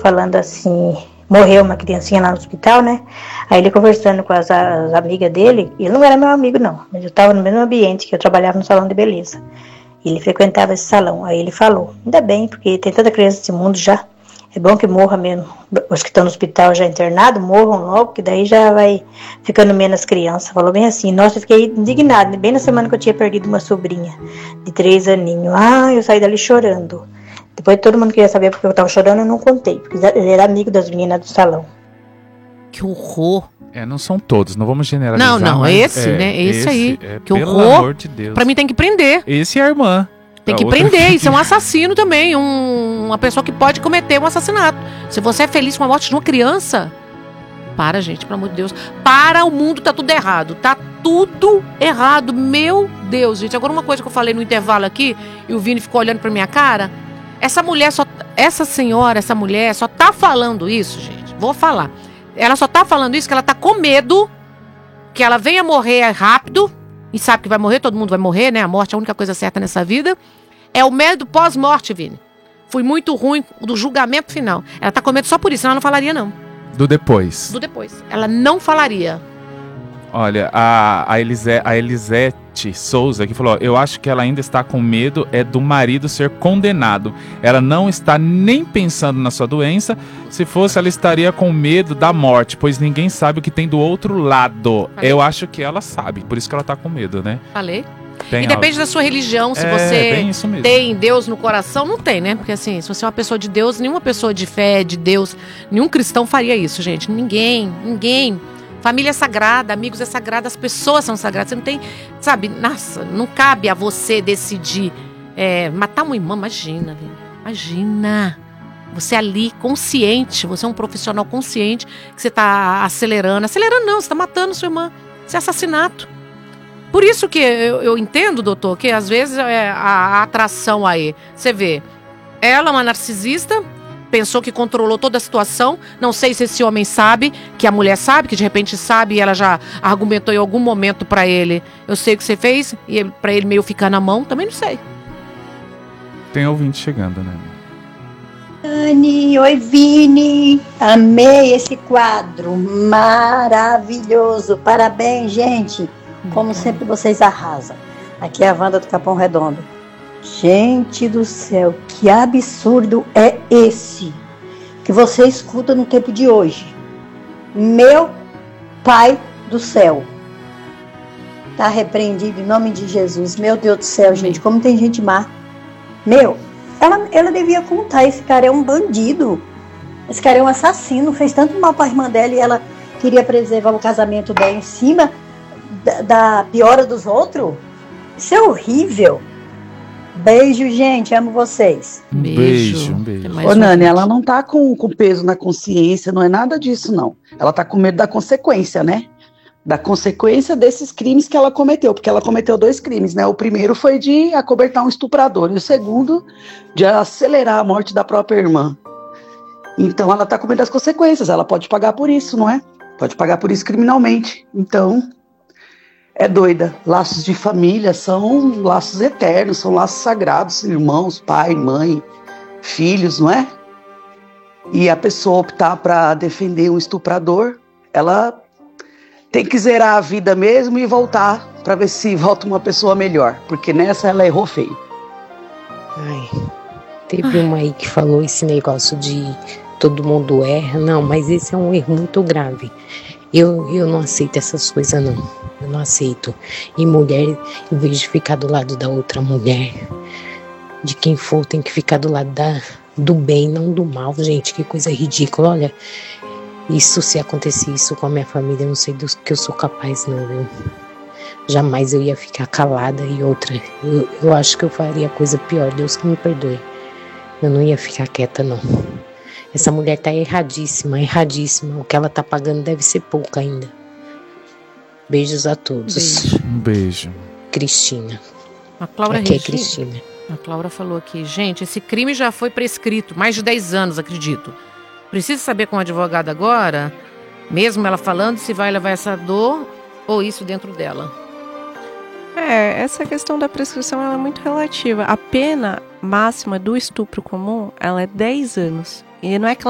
falando assim, morreu uma criancinha lá no hospital, né? Aí ele conversando com as amigas dele, ele não era meu amigo não, mas eu estava no mesmo ambiente, que eu trabalhava no salão de beleza. Ele frequentava esse salão, aí ele falou, ainda bem, porque tem tanta criança nesse mundo já, é bom que morra mesmo, os que estão no hospital já internados, morram logo, que daí já vai ficando menos criança. Falou bem assim, nossa, eu fiquei indignada, bem na semana que eu tinha perdido uma sobrinha de 3 aninhos, eu saí dali chorando. Depois todo mundo queria saber porque eu tava chorando, eu não contei, porque ele era amigo das meninas do salão. Que horror. Não são todos, não vamos generalizar. Não, esse, né? Esse aí. Que pelo horror. Amor de Deus. Pra mim tem que prender. Esse é a irmã. Tem que prender, isso é um assassino também, uma pessoa que pode cometer um assassinato. Se você é feliz com a morte de uma criança, para, gente, pelo amor de Deus. Para, o mundo tá tudo errado. Tá tudo errado, meu Deus, gente. Agora uma coisa que eu falei no intervalo aqui, e o Vini ficou olhando pra minha cara, essa mulher só tá falando isso, gente. Vou falar. Ela só tá falando isso que ela tá com medo que ela venha morrer rápido. E sabe que vai morrer, todo mundo vai morrer, né? A morte é a única coisa certa nessa vida. É o medo pós-morte, Vini. Foi muito ruim do julgamento final. Ela tá com medo só por isso, senão ela não falaria, não. Do depois. Do depois. Ela não falaria. Olha, a Elisete Souza que falou, eu acho que ela ainda está com medo do marido ser condenado. Ela não está nem pensando na sua doença. Se fosse, ela estaria com medo da morte, pois ninguém sabe o que tem do outro lado. Falei. Eu acho que ela sabe, por isso que ela está com medo, né? Falei. E depende da sua religião, se você tem Deus no coração, não tem, né? Porque assim, se você é uma pessoa de Deus, nenhuma pessoa de fé, de Deus, nenhum cristão faria isso, gente. Ninguém. Família é sagrada, amigos é sagrado, as pessoas são sagradas. Você não tem, sabe, nossa, não cabe a você decidir matar uma irmã, imagina, velho. Imagina. Você ali, consciente, você é um profissional consciente que você tá acelerando. Acelerando não, você tá matando sua irmã. Isso é assassinato. Por isso que eu entendo, doutor, que às vezes a atração aí, você vê, ela é uma narcisista, pensou que controlou toda a situação. Não sei se esse homem sabe, que a mulher sabe, que de repente sabe, e ela já argumentou em algum momento pra ele. Eu sei o que você fez, e pra ele meio ficar na mão, também não sei. Tem ouvinte chegando, né? Dani, oi Vini, amei esse quadro, maravilhoso, parabéns gente, como sempre vocês arrasam. Aqui é a Wanda do Capão Redondo. Gente do céu, que absurdo é esse que você escuta no tempo de hoje? Meu Pai do céu, tá repreendido em nome de Jesus. Meu Deus do céu, gente, como tem gente má. Ela devia contar, esse cara é um bandido, esse cara é um assassino, fez tanto mal pra irmã dela e ela queria preservar o casamento dela em cima da piora dos outros. Isso é horrível. Beijo, gente. Amo vocês. Um beijo. Ô, Nani, ela não tá com peso na consciência, não é nada disso, não. Ela tá com medo da consequência, né? Da consequência desses crimes que ela cometeu, porque ela cometeu 2 crimes, né? O primeiro foi de acobertar um estuprador e o segundo de acelerar a morte da própria irmã. Então ela tá com medo das consequências, ela pode pagar por isso, não é? Pode pagar por isso criminalmente. Então, é doida. Laços de família são laços eternos, são laços sagrados, irmãos, pai, mãe, filhos, não é? E a pessoa optar para defender um estuprador, ela tem que zerar a vida mesmo e voltar para ver se volta uma pessoa melhor, porque nessa ela errou feio. Teve uma aí que falou esse negócio de todo mundo erra. Não, mas esse é um erro muito grave. Eu não aceito essas coisas, não. Eu não aceito. E mulher, em vez de ficar do lado da outra mulher, de quem for, tem que ficar do lado do bem, não do mal. Gente, que coisa ridícula. Olha, isso, se acontecer isso com a minha família, eu não sei do que eu sou capaz, não, viu? Jamais eu ia ficar calada. E outra, eu acho que eu faria coisa pior. Deus que me perdoe. Eu não ia ficar quieta, não. Essa mulher tá erradíssima. O que ela tá pagando deve ser pouco ainda. Beijos a todos. Um beijo. Cristina. A Cláudia aqui é Cristina. A Cláudia falou aqui, gente, esse crime já foi prescrito, mais de 10 anos, acredito. Precisa saber com o advogado agora, mesmo ela falando, se vai levar essa dor ou isso dentro dela. Essa questão da prescrição ela é muito relativa. A pena máxima do estupro comum, ela é 10 anos. E não é que ela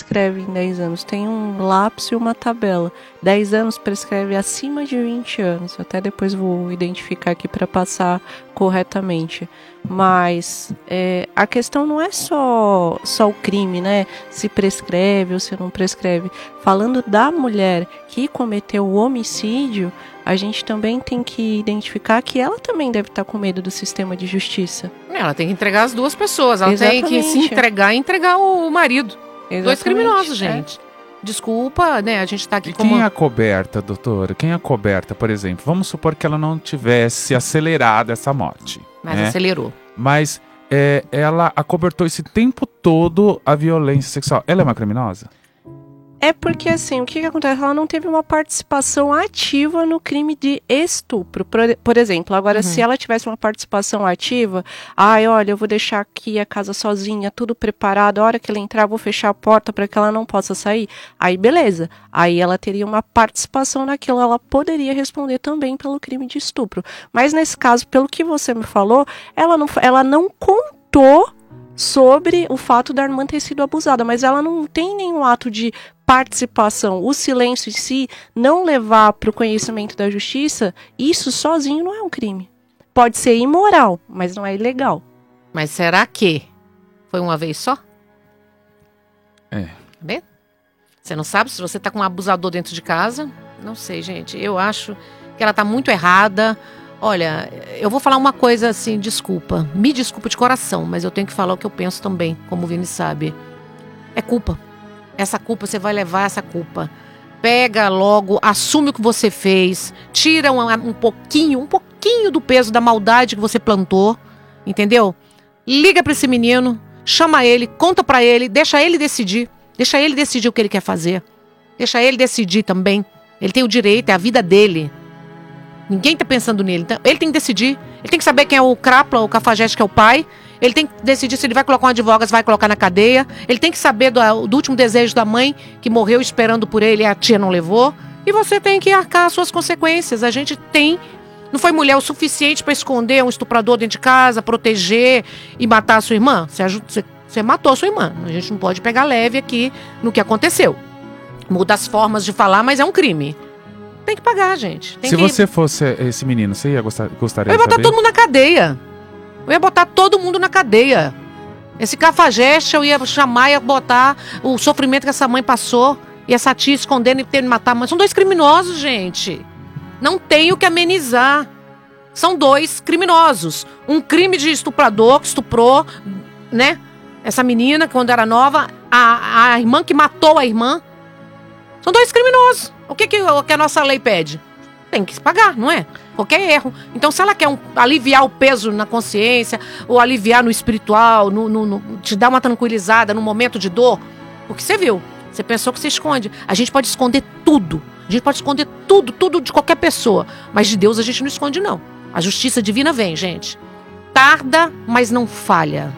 prescreve em 10 anos. Tem um lapso e uma tabela. 10 anos prescreve acima de 20 anos. Até depois vou identificar aqui para passar corretamente. Mas a questão não é só o crime, né? Se prescreve ou se não prescreve. Falando da mulher que cometeu o homicídio, a gente também tem que identificar que ela também deve estar com medo do sistema de justiça. Ela tem que entregar as duas pessoas. Ela Exatamente. tem que se entregar e entregar o marido. Exatamente. Dois criminosos, gente. Desculpa, né? A gente tá aqui E como... quem é a coberta, doutora? Quem é a coberta, por exemplo? Vamos supor que ela não tivesse acelerado essa morte. Mas né? acelerou. Mas ela acobertou esse tempo todo a violência sexual. Ela é uma criminosa? É porque, assim, o que acontece? Ela não teve uma participação ativa no crime de estupro, por exemplo. Agora, se ela tivesse uma participação ativa, olha, eu vou deixar aqui a casa sozinha, tudo preparado, a hora que ela entrar, eu vou fechar a porta para que ela não possa sair. Aí, beleza. Aí ela teria uma participação naquilo, ela poderia responder também pelo crime de estupro. Mas, nesse caso, pelo que você me falou, ela não contou sobre o fato da irmã ter sido abusada, mas ela não tem nenhum ato de participação. O silêncio em si, não levar para o conhecimento da justiça, isso sozinho não é um crime. Pode ser imoral, mas não é ilegal. Mas será que foi uma vez só? Bem? Você não sabe se você tá com um abusador dentro de casa? Não sei, gente. Eu acho que ela tá muito errada. Olha, eu vou falar uma coisa assim, desculpa. Me desculpa de coração, mas eu tenho que falar o que eu penso também, como o Vini sabe. É culpa. Essa culpa, você vai levar essa culpa. Pega logo, assume o que você fez, tira um pouquinho do peso da maldade que você plantou, entendeu? Liga pra esse menino, chama ele, conta pra ele, deixa ele decidir o que ele quer fazer. Deixa ele decidir também. Ele tem o direito, é a vida dele. Ninguém tá pensando nele. Então, ele tem que decidir. Ele tem que saber quem é o Crápula, o Cafajeste, que é o pai. Ele tem que decidir se ele vai colocar um advogado, se vai colocar na cadeia. Ele tem que saber do último desejo da mãe, que morreu esperando por ele e a tia não levou. E você tem que arcar as suas consequências. A gente tem... Não foi mulher o suficiente para esconder um estuprador dentro de casa, proteger e matar a sua irmã? Você matou a sua irmã. A gente não pode pegar leve aqui no que aconteceu. Muda as formas de falar, mas é um crime. Tem que pagar, gente. Se você fosse esse menino, você ia gostaria de saber? Eu ia botar todo mundo na cadeia. Eu ia botar todo mundo na cadeia. Esse Cafajeste eu ia chamar e ia botar o sofrimento que essa mãe passou e essa tia escondendo e tendo que matar a mãe. São dois criminosos, gente. Não tem o que amenizar. São dois criminosos. Um crime de estuprador que estuprou, né? Essa menina, quando era nova, a irmã que matou a irmã. São dois criminosos. O que a nossa lei pede? Tem que se pagar, não é? Qualquer erro. Então, se ela quer aliviar o peso na consciência, ou aliviar no espiritual, te dar uma tranquilizada no momento de dor, o que você viu? Você pensou que você esconde. A gente pode esconder tudo. A gente pode esconder tudo de qualquer pessoa. Mas de Deus a gente não esconde, não. A justiça divina vem, gente. Tarda, mas não falha.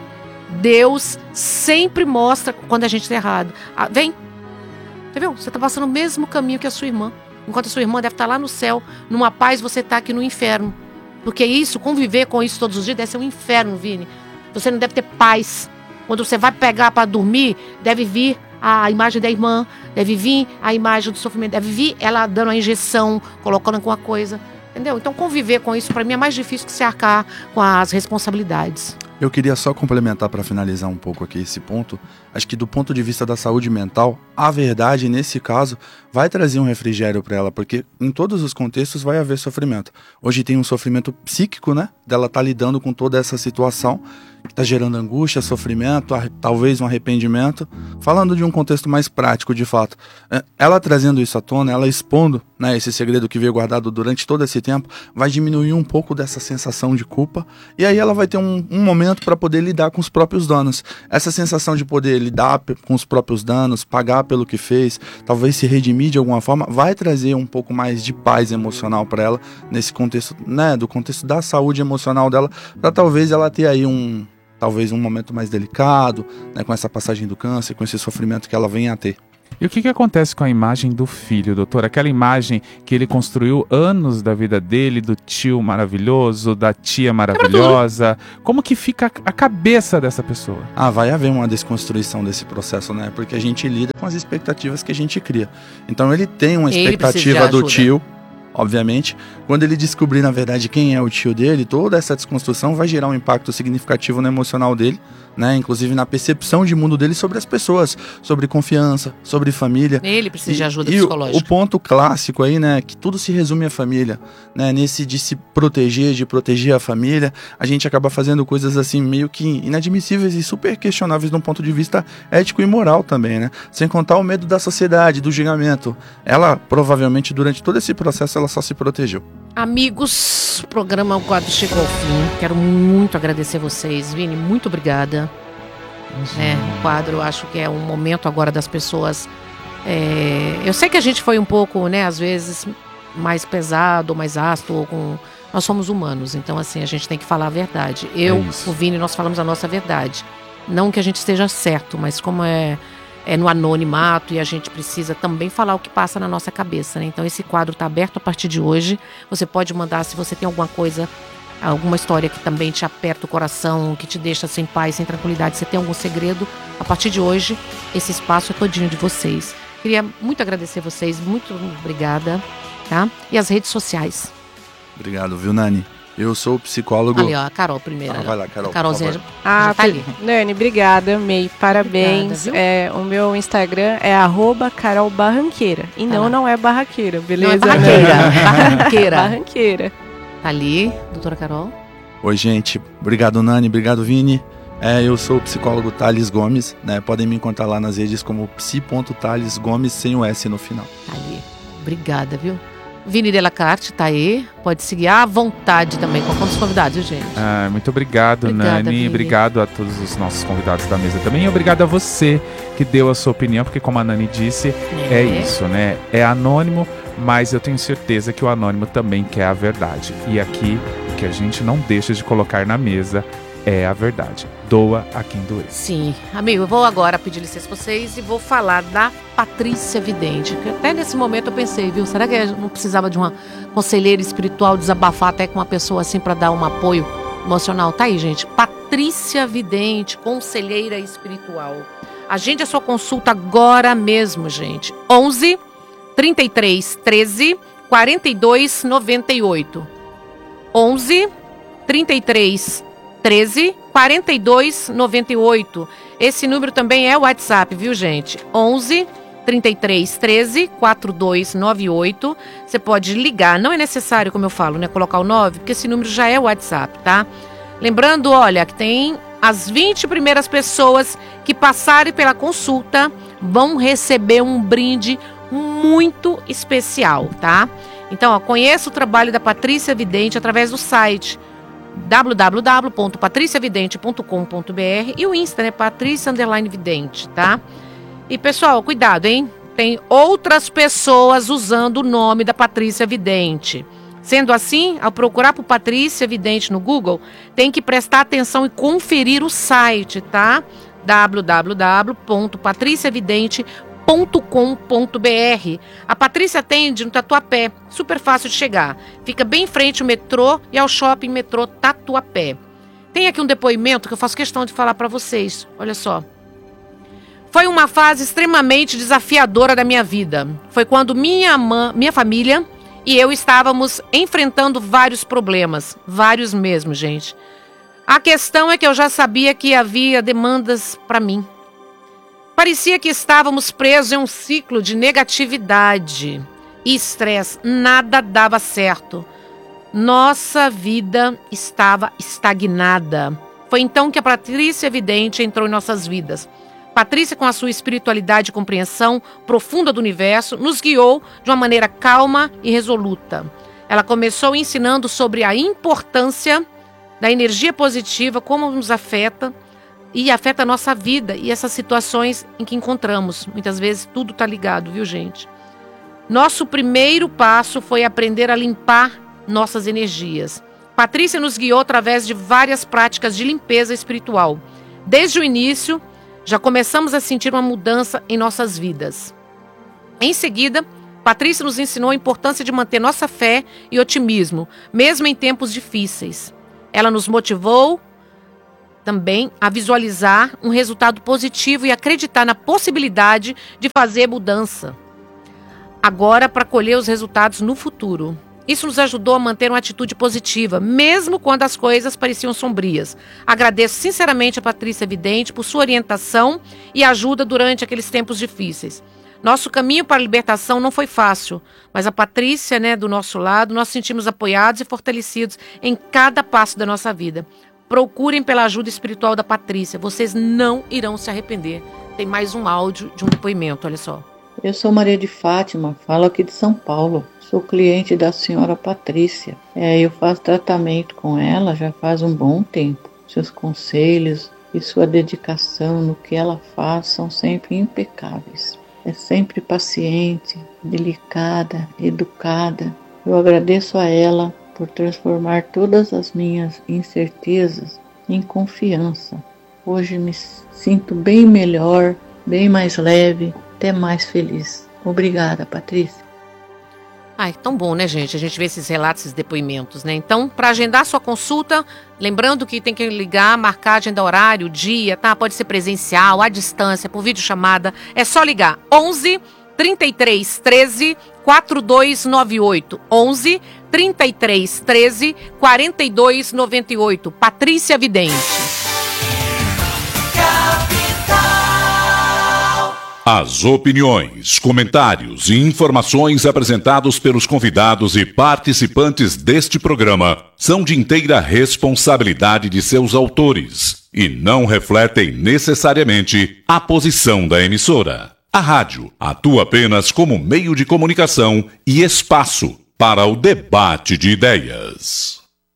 Deus sempre mostra quando a gente está errado. Vem. Você viu? Você está passando o mesmo caminho que a sua irmã. Enquanto a sua irmã deve estar lá no céu, numa paz, você está aqui no inferno. Porque isso, conviver com isso todos os dias, deve ser um inferno, Vini. Você não deve ter paz. Quando você vai pegar para dormir, deve vir a imagem da irmã, deve vir a imagem do sofrimento, deve vir ela dando a injeção, colocando alguma coisa. Entendeu? Então conviver com isso, para mim, é mais difícil que se arcar com as responsabilidades. Eu queria só complementar para finalizar um pouco aqui esse ponto. Acho que do ponto de vista da saúde mental, a verdade nesse caso vai trazer um refrigério para ela, porque em todos os contextos vai haver sofrimento. Hoje tem um sofrimento psíquico, né? Dela tá lidando com toda essa situação que tá gerando angústia, sofrimento, talvez um arrependimento. Falando de um contexto mais prático, de fato, ela trazendo isso à tona, ela expondo, né, esse segredo que veio guardado durante todo esse tempo, vai diminuir um pouco dessa sensação de culpa, e aí ela vai ter um momento para poder lidar com os próprios danos. Essa sensação de poder lidar com os próprios danos, pagar pelo que fez, talvez se redimir de alguma forma, vai trazer um pouco mais de paz emocional para ela, nesse contexto, né, do contexto da saúde emocional dela, para talvez ela ter aí talvez um momento mais delicado, né, com essa passagem do câncer, com esse sofrimento que ela vem a ter. E o que acontece com a imagem do filho, doutor? Aquela imagem que ele construiu anos da vida dele, do tio maravilhoso, da tia maravilhosa. Como que fica a cabeça dessa pessoa? Vai haver uma desconstrução desse processo, né? Porque a gente lida com as expectativas que a gente cria. Então ele tem uma expectativa do tio, obviamente. Quando ele descobrir, na verdade, quem é o tio dele, toda essa desconstrução vai gerar um impacto significativo no emocional dele, né? Inclusive na percepção de mundo dele sobre as pessoas, sobre confiança, sobre família. Ele precisa de ajuda psicológica. O ponto clássico aí, né, que tudo se resume à família, né? Nesse de se proteger, de proteger a família, a gente acaba fazendo coisas assim meio que inadmissíveis e super questionáveis de um ponto de vista ético e moral também, né? Sem contar o medo da sociedade, do julgamento. Ela provavelmente durante todo esse processo ela só se protegeu. Amigos, o programa O Quadro chegou ao fim. Quero muito agradecer vocês. Vini, muito obrigada. O quadro, eu acho que é um momento agora das pessoas... eu sei que a gente foi um pouco, né, às vezes, mais pesado, mais ácido. Nós somos humanos, então assim, a gente tem que falar a verdade. O Vini, nós falamos a nossa verdade. Não que a gente esteja certo, mas como é no anonimato e a gente precisa também falar o que passa na nossa cabeça, né? Então esse quadro está aberto a partir de hoje. Você pode mandar se você tem alguma coisa, alguma história que também te aperta o coração, que te deixa sem paz, sem tranquilidade, você tem algum segredo, a partir de hoje esse espaço é todinho de vocês. Queria muito agradecer vocês, muito obrigada, tá? E as redes sociais. Obrigado, viu, Nani? Eu sou psicólogo... Ali, ó, a Carol primeiro. Vai lá, Carol. A Carolzinha já tá ali. Nani, obrigada, amei. Parabéns. Obrigada, o meu Instagram é @carolbarranqueira. E não é barraqueira, beleza? Não é barraqueira. Barranqueira. Tá ali, doutora Carol. Oi, gente. Obrigado, Nani. Obrigado, Vini. Eu sou o psicólogo Thales Gomes, né? Podem me encontrar lá nas redes como psi.Thales Gomes sem o S no final. Tá ali. Obrigada, viu? Vini Delacarte tá aí, pode seguir à vontade também com os convidados, viu, gente? Muito obrigado, Obrigada, Nani. Vini. Obrigado a todos os nossos convidados da mesa também. E obrigado a você que deu a sua opinião, porque como a Nani disse, é isso, né? É anônimo, mas eu tenho certeza que o anônimo também quer a verdade. E aqui, o que a gente não deixa de colocar na mesa é a verdade. Doa a quem doer. Sim, amigo, eu vou agora pedir licença pra vocês e vou falar da Patrícia Vidente. Que até nesse momento eu pensei, viu? Será que eu não precisava de uma conselheira espiritual, desabafar até com uma pessoa assim pra dar um apoio emocional? Tá aí, gente. Patrícia Vidente, conselheira espiritual. Agende a sua consulta agora mesmo, gente. 11 33 13 42 98. 11 33 13 42 98. Esse número também é o WhatsApp, viu, gente? 11 33 13 42 98. Você pode ligar, não é necessário, como eu falo, né, colocar o 9, porque esse número já é o WhatsApp, tá? Lembrando, olha, que tem as 20 primeiras pessoas que passarem pela consulta vão receber um brinde muito especial, tá? Então, ó, conheça o trabalho da Patrícia Vidente através do site www.patriciavidente.com.br e o Insta, né, Patrícia_Vidente, tá? E pessoal, cuidado, hein? Tem outras pessoas usando o nome da Patrícia Vidente. Sendo assim, ao procurar por Patrícia Vidente no Google, tem que prestar atenção e conferir o site, tá? www.patriciavidente.com.br. A Patrícia atende no Tatuapé, super fácil de chegar. Fica bem em frente ao metrô e ao shopping metrô Tatuapé. Tem aqui um depoimento que eu faço questão de falar para vocês. Olha só. Foi uma fase extremamente desafiadora da minha vida. Foi quando minha família e eu estávamos enfrentando vários problemas. Vários mesmo, gente. A questão é que eu já sabia que havia demandas para mim. Parecia que estávamos presos em um ciclo de negatividade e estresse. Nada dava certo. Nossa vida estava estagnada. Foi então que a Patrícia Vidente entrou em nossas vidas. Patrícia, com a sua espiritualidade e compreensão profunda do universo, nos guiou de uma maneira calma e resoluta. Ela começou ensinando sobre a importância da energia positiva, como nos afeta e afeta a nossa vida e essas situações em que encontramos. Muitas vezes tudo está ligado, viu, gente? Nosso primeiro passo foi aprender a limpar nossas energias. Patrícia nos guiou através de várias práticas de limpeza espiritual. Desde o início, já começamos a sentir uma mudança em nossas vidas. Em seguida, Patrícia nos ensinou a importância de manter nossa fé e otimismo, mesmo em tempos difíceis. Ela nos motivou também a visualizar um resultado positivo e acreditar na possibilidade de fazer mudança agora para colher os resultados no futuro. Isso nos ajudou a manter uma atitude positiva, mesmo quando as coisas pareciam sombrias. Agradeço sinceramente a Patrícia Vidente por sua orientação e ajuda durante aqueles tempos difíceis. Nosso caminho para a libertação não foi fácil, mas a Patrícia, do nosso lado, nós sentimos apoiados e fortalecidos em cada passo da nossa vida. Procurem pela ajuda espiritual da Patrícia, vocês não irão se arrepender. Tem mais um áudio de um depoimento, olha só. Eu sou Maria de Fátima, falo aqui de São Paulo. Sou cliente da senhora Patrícia. Eu faço tratamento com ela já faz um bom tempo. Seus conselhos e sua dedicação no que ela faz são sempre impecáveis. É sempre paciente, delicada, educada. Eu agradeço a ela por transformar todas as minhas incertezas em confiança. Hoje me sinto bem melhor, bem mais leve, até mais feliz. Obrigada, Patrícia. Ai, tão bom, né, gente? A gente vê esses relatos, esses depoimentos, né? Então, para agendar sua consulta, lembrando que tem que ligar, marcar, agendar horário, dia, tá? Pode ser presencial, à distância, por videochamada. É só ligar 11 33 13 4298. 11 33 13 4298. Patrícia Vidente. As opiniões, comentários e informações apresentados pelos convidados e participantes deste programa são de inteira responsabilidade de seus autores e não refletem necessariamente a posição da emissora. A rádio atua apenas como meio de comunicação e espaço para o debate de ideias.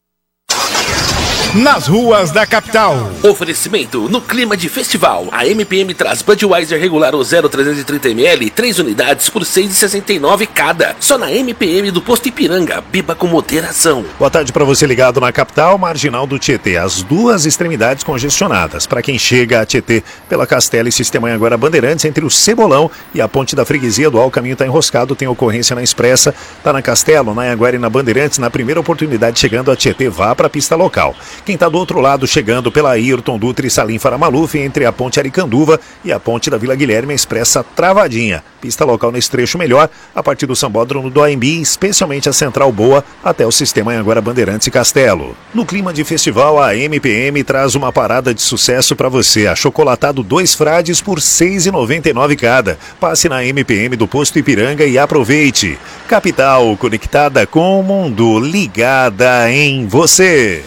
Nas ruas da capital. Oferecimento no clima de festival. A MPM traz Budweiser regular o 0,330ml, 3 unidades por R$ 6,69 cada. Só na MPM do Posto Ipiranga. Beba com moderação. Boa tarde para você ligado na capital, marginal do Tietê. As duas extremidades congestionadas. Para quem chega a Tietê pela Castela e Sistema Anhanguera Bandeirantes, entre o Cebolão e a ponte da freguesia do Al, o caminho está enroscado. Tem ocorrência na Expressa. Está na Castelo, na Anhanguera e na Bandeirantes. Na primeira oportunidade chegando a Tietê, vá para a pista local. Quem está do outro lado, chegando pela Ayrton Dutra e Salim Faramaluf, entre a ponte Aricanduva e a ponte da Vila Guilherme, a Expressa travadinha. Pista local nesse trecho melhor, a partir do Sambódromo do AMB, especialmente a Central Boa, até o Sistema Anhanguera Bandeirantes e Castelo. No clima de festival, a MPM traz uma parada de sucesso para você. Achocolatado 2 frades por R$ 6,99 cada. Passe na MPM do Posto Ipiranga e aproveite. Capital, conectada com o mundo, ligada em você.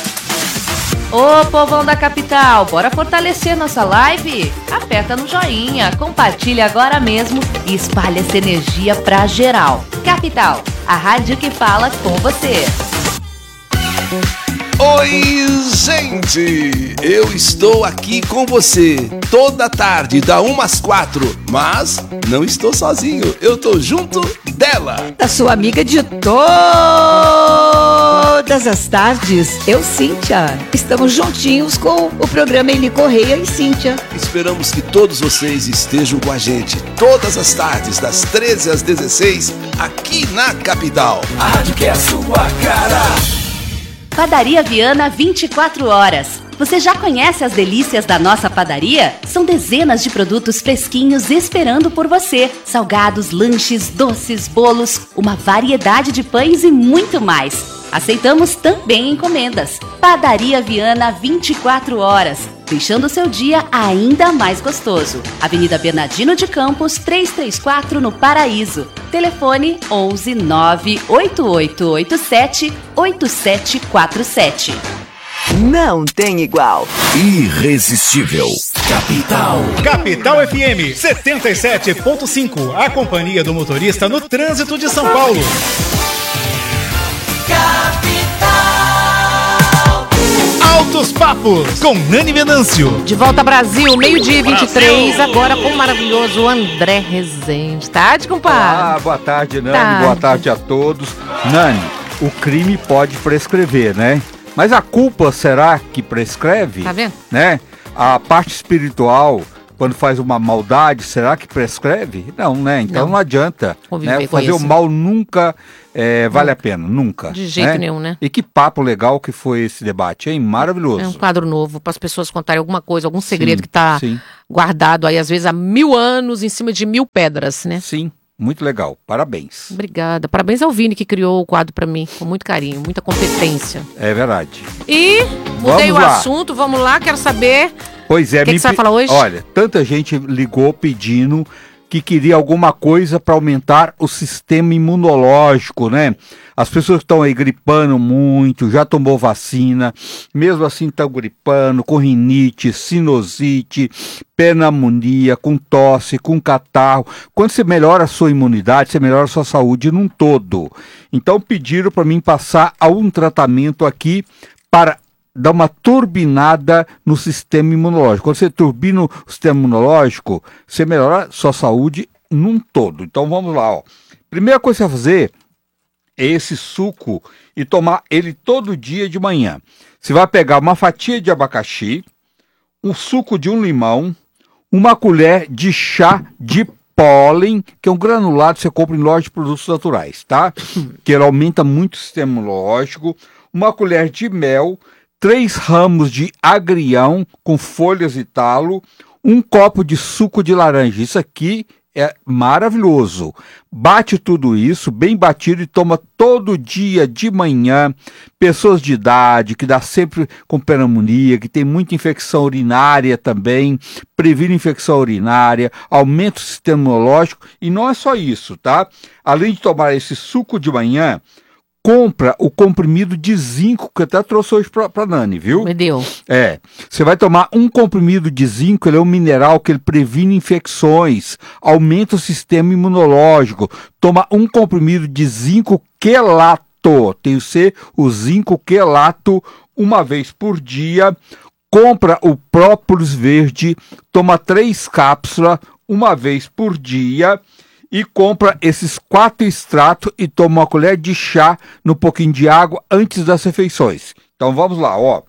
Ô povão da capital, bora fortalecer nossa live? Aperta no joinha, compartilha agora mesmo e espalha essa energia pra geral. Capital, a rádio que fala com você. Oi, gente! Eu estou aqui com você toda tarde, da 1 às 4, mas não estou sozinho, eu tô junto dela. Da sua amiga de todas as tardes, eu, Cíntia. Estamos juntinhos com o programa Eli Correia e Cíntia. Esperamos que todos vocês estejam com a gente todas as tardes, das 13 às 16, aqui na capital. A rádio que é a sua cara. Padaria Viana 24 horas. Você já conhece as delícias da nossa padaria? São dezenas de produtos fresquinhos esperando por você. Salgados, lanches, doces, bolos, uma variedade de pães e muito mais. Aceitamos também encomendas. Padaria Viana 24 horas, deixando seu dia ainda mais gostoso. Avenida Bernardino de Campos, 334 no Paraíso. Telefone 11 98887 8747. Não tem igual. Irresistível. Capital. Capital FM 77.5. A companhia do motorista no trânsito de São Paulo. Altos Papos, com Nani Venâncio. De volta ao Brasil, meio-dia 23, agora com o maravilhoso André Rezende. Tarde, compadre? Boa tarde, Nani. Boa tarde a todos. Nani, o crime pode prescrever, né? Mas a culpa será que prescreve? Tá vendo? Né? A parte espiritual quando faz uma maldade, será que prescreve? Não, né? Então não adianta. Né? Fazer o mal nunca vale a pena, nunca. De jeito nenhum, né? E que papo legal que foi esse debate, hein? Maravilhoso. É um quadro novo para as pessoas contarem alguma coisa, algum segredo que está guardado aí, às vezes, há 1000 anos, em cima de 1000 pedras, né? Sim. Muito legal, parabéns. Obrigada, parabéns ao Vini que criou o quadro para mim, com muito carinho, muita competência. É verdade. E mudei o assunto, vamos lá, quero saber. Pois é, o que você vai falar hoje? Olha, tanta gente ligou pedindo que queria alguma coisa para aumentar o sistema imunológico, né? As pessoas que estão aí gripando muito, já tomou vacina, mesmo assim estão gripando, com rinite, sinusite, pneumonia, com tosse, com catarro. Quando você melhora a sua imunidade, você melhora a sua saúde num todo. Então pediram para mim passar algum tratamento aqui para dar uma turbinada no sistema imunológico. Quando você turbina o sistema imunológico, você melhora a sua saúde num todo. Então vamos lá, ó. Primeira coisa que você vai fazer é esse suco e tomar ele todo dia de manhã. Você vai pegar uma fatia de abacaxi, um suco de um limão, uma colher de chá de pólen, que é um granulado que você compra em loja de produtos naturais, tá? Que ele aumenta muito o sistema imunológico, uma colher de mel, 3 ramos de agrião com folhas e talo, um copo de suco de laranja. Isso aqui é maravilhoso. Bate tudo isso, bem batido, e toma todo dia de manhã. Pessoas de idade, que dá sempre com pneumonia, que tem muita infecção urinária também, previne infecção urinária, aumenta o sistema imunológico. E não é só isso, tá? Além de tomar esse suco de manhã, compra o comprimido de zinco, que eu até trouxe hoje pra Nani, viu? Me deu. Você vai tomar um comprimido de zinco, ele é um mineral que ele previne infecções, aumenta o sistema imunológico. Toma um comprimido de zinco quelato, tem o zinco quelato, uma vez por dia. Compra o própolis verde, toma 3 cápsulas, uma vez por dia. E compra esses 4 extratos e toma uma colher de chá no pouquinho de água antes das refeições. Então vamos lá, ó.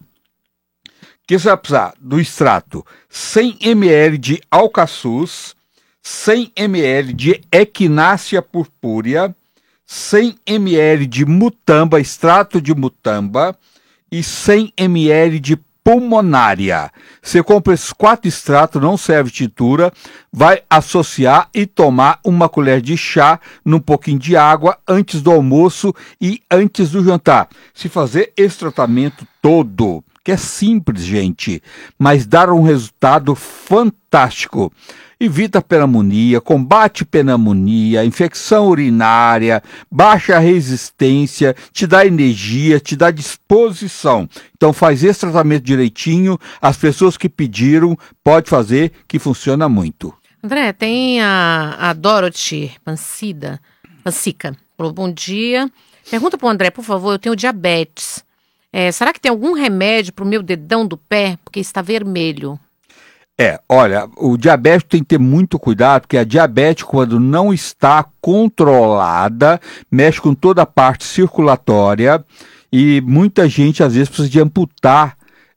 Que você vai precisar do extrato: 100 ml de alcaçuz, 100 ml de equinácea purpúrea, 100 ml de mutamba, extrato de mutamba, e 100 ml de pulmonária. Você compra esses 4 extratos, não serve tintura, vai associar e tomar uma colher de chá num pouquinho de água antes do almoço e antes do jantar. Se fazer esse tratamento todo, que é simples, gente, mas dá um resultado fantástico. Evita pneumonia, combate pneumonia, infecção urinária, baixa resistência, te dá energia, te dá disposição. Então faz esse tratamento direitinho, as pessoas que pediram, pode fazer, que funciona muito. André, tem a Dorothy Pancica, falou: bom dia. Pergunta pro André, por favor, eu tenho diabetes. Será que tem algum remédio pro meu dedão do pé? Porque está vermelho. Olha, o diabético tem que ter muito cuidado, porque a diabetes, quando não está controlada, mexe com toda a parte circulatória, e muita gente às vezes precisa de amputar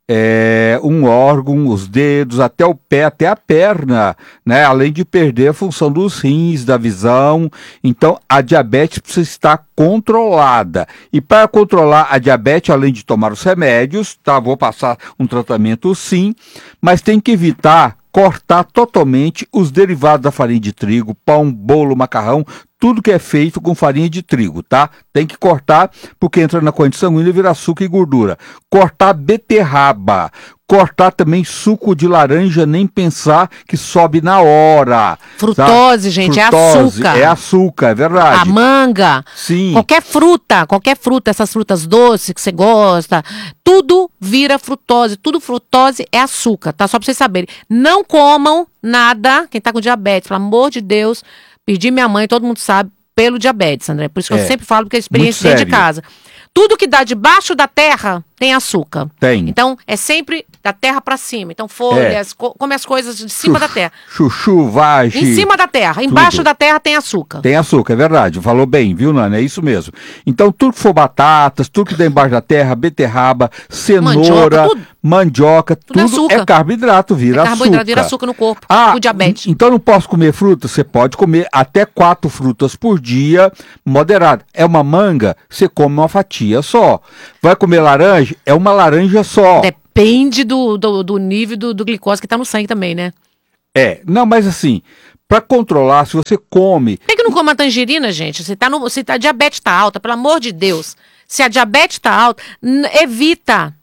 um órgão, os dedos, até o pé, até a perna, né? Além de perder a função dos rins, da visão. Então a diabetes precisa estar controlada. E para controlar a diabetes, além de tomar os remédios, tá? Vou passar um tratamento sim, mas tem que evitar cortar totalmente os derivados da farinha de trigo, pão, bolo, macarrão, tudo que é feito com farinha de trigo, tá? Tem que cortar, porque entra na corrente sanguínea e vira açúcar e gordura. Cortar beterraba, cortar também suco de laranja, nem pensar, que sobe na hora. Frutose, tá? Gente, frutose, é açúcar. É açúcar, é verdade. A manga, sim. Qualquer fruta, essas frutas doces que você gosta, tudo vira frutose, tudo frutose é açúcar, tá? Só pra vocês saberem. Não comam nada, quem tá com diabetes, pelo amor de Deus. Perdi minha mãe, todo mundo sabe, pelo diabetes, André. Por isso que eu sempre falo, porque a experiência dentro de casa. Tudo que dá debaixo da terra tem açúcar. Tem. Então, é sempre da terra pra cima. Então, folhas, come as coisas de cima da terra. Chuchu, vagem. Em cima da terra. Embaixo da terra tem açúcar. Tem açúcar, é verdade. Falou bem, viu, Nani? É isso mesmo. Então, tudo que for batatas, tudo que tem embaixo da terra, beterraba, cenoura, mandioca, tudo é carboidrato, vira açúcar. Carboidrato vira açúcar no corpo, o diabetes. Então, não posso comer fruta? Você pode comer até 4 frutas por dia, moderado. É uma manga, você come uma fatia só. Vai comer laranja? É uma laranja só. Depende do nível do glicose que tá no sangue também, né? Não, mas assim, para controlar, se você come... Por que não come a tangerina, gente? Se a diabetes tá alta, pelo amor de Deus. Se a diabetes tá alta, evita.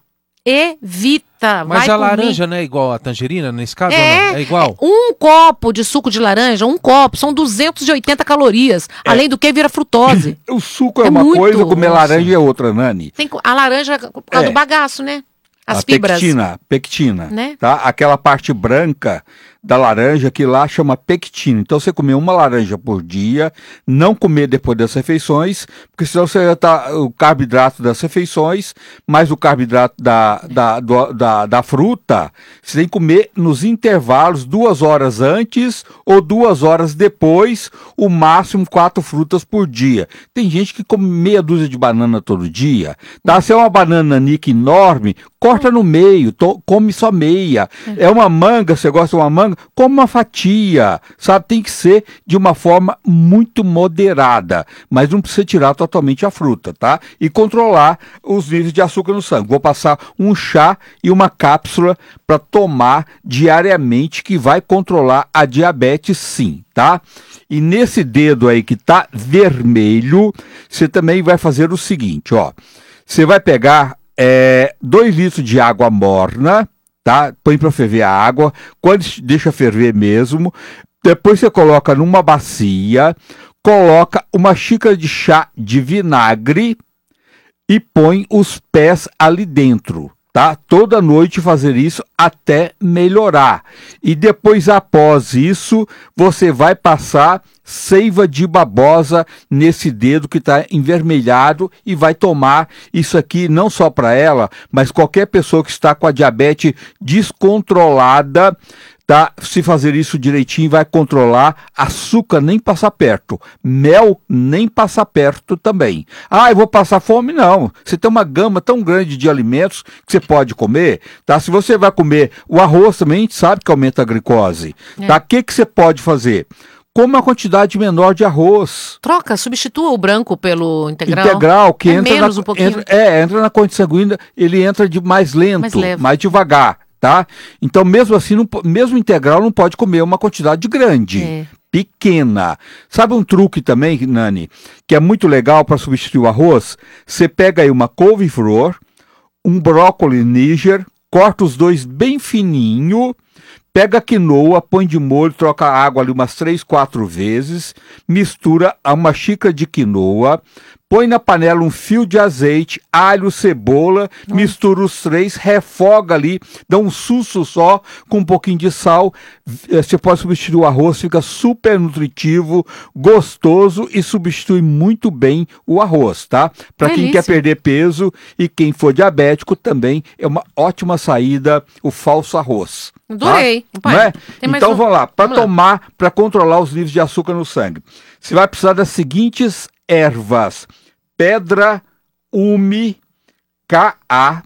Mas a laranja não é igual a tangerina, nesse caso? É igual? Um copo de suco de laranja, são 280 calorias. Além do que vira frutose. O suco é uma coisa, comer laranja é outra, Nani. A laranja por causa do bagaço, né? As fibras. Pectina, né? Tá? Aquela parte branca da laranja que lá chama pectina. Então você comer uma laranja por dia, não comer depois das refeições, porque senão você já tá o carboidrato das refeições, mais o carboidrato da fruta, você tem que comer nos intervalos 2 horas antes ou 2 horas depois, o máximo 4 frutas por dia. Tem gente que come meia dúzia de banana todo dia, tá? Se é uma banana nanica enorme, corta no meio, come só meia. É uma manga, você gosta de uma manga? Como uma fatia, sabe? Tem que ser de uma forma muito moderada, mas não precisa tirar totalmente a fruta, tá? E controlar os níveis de açúcar no sangue. Vou passar um chá e uma cápsula para tomar diariamente, que vai controlar a diabetes, sim, tá? E nesse dedo aí que tá vermelho, você também vai fazer o seguinte, ó. Você vai pegar 2 litros de água morna, tá? Põe para ferver a água, quando deixa ferver mesmo, depois você coloca numa bacia, coloca uma xícara de chá de vinagre e põe os pés ali dentro, tá? Toda noite fazer isso até melhorar. E depois, após isso, você vai passar seiva de babosa nesse dedo que está envermelhado e vai tomar isso aqui não só para ela, mas qualquer pessoa que está com a diabetes descontrolada, tá? Se fazer isso direitinho, vai controlar. Açúcar nem passar perto, mel nem passar perto também. Eu vou passar fome? Não. Você tem uma gama tão grande de alimentos que você pode comer, tá? Se você vai comer o arroz também, a gente sabe que aumenta a glicose, tá? O que você pode fazer? Come uma quantidade menor de arroz. Substitua o branco pelo integral. Integral, que entra menos um pouquinho. Entra na corrente sanguínea, ele entra de mais lento, mais devagar, tá? Então, mesmo assim, mesmo integral não pode comer uma quantidade grande. Pequena. Sabe um truque também, Nani, que é muito legal para substituir o arroz? Você pega aí uma couve-flor, um brócolis níger, corta os dois bem fininho, pega a quinoa, põe de molho, troca a água ali umas 3, 4 vezes, mistura a uma xícara de quinoa, põe na panela um fio de azeite, alho, cebola, mistura os 3, refoga ali, dá um susto só com um pouquinho de sal. Você pode substituir o arroz, fica super nutritivo, gostoso e substitui muito bem o arroz, tá? Para quem quer perder peso e quem for diabético também é uma ótima saída o falso arroz. Adorei. Tá? Não é? Então vamos lá, para tomar, para controlar os níveis de açúcar no sangue. Você vai precisar das seguintes ervas: pedra, ume, caá,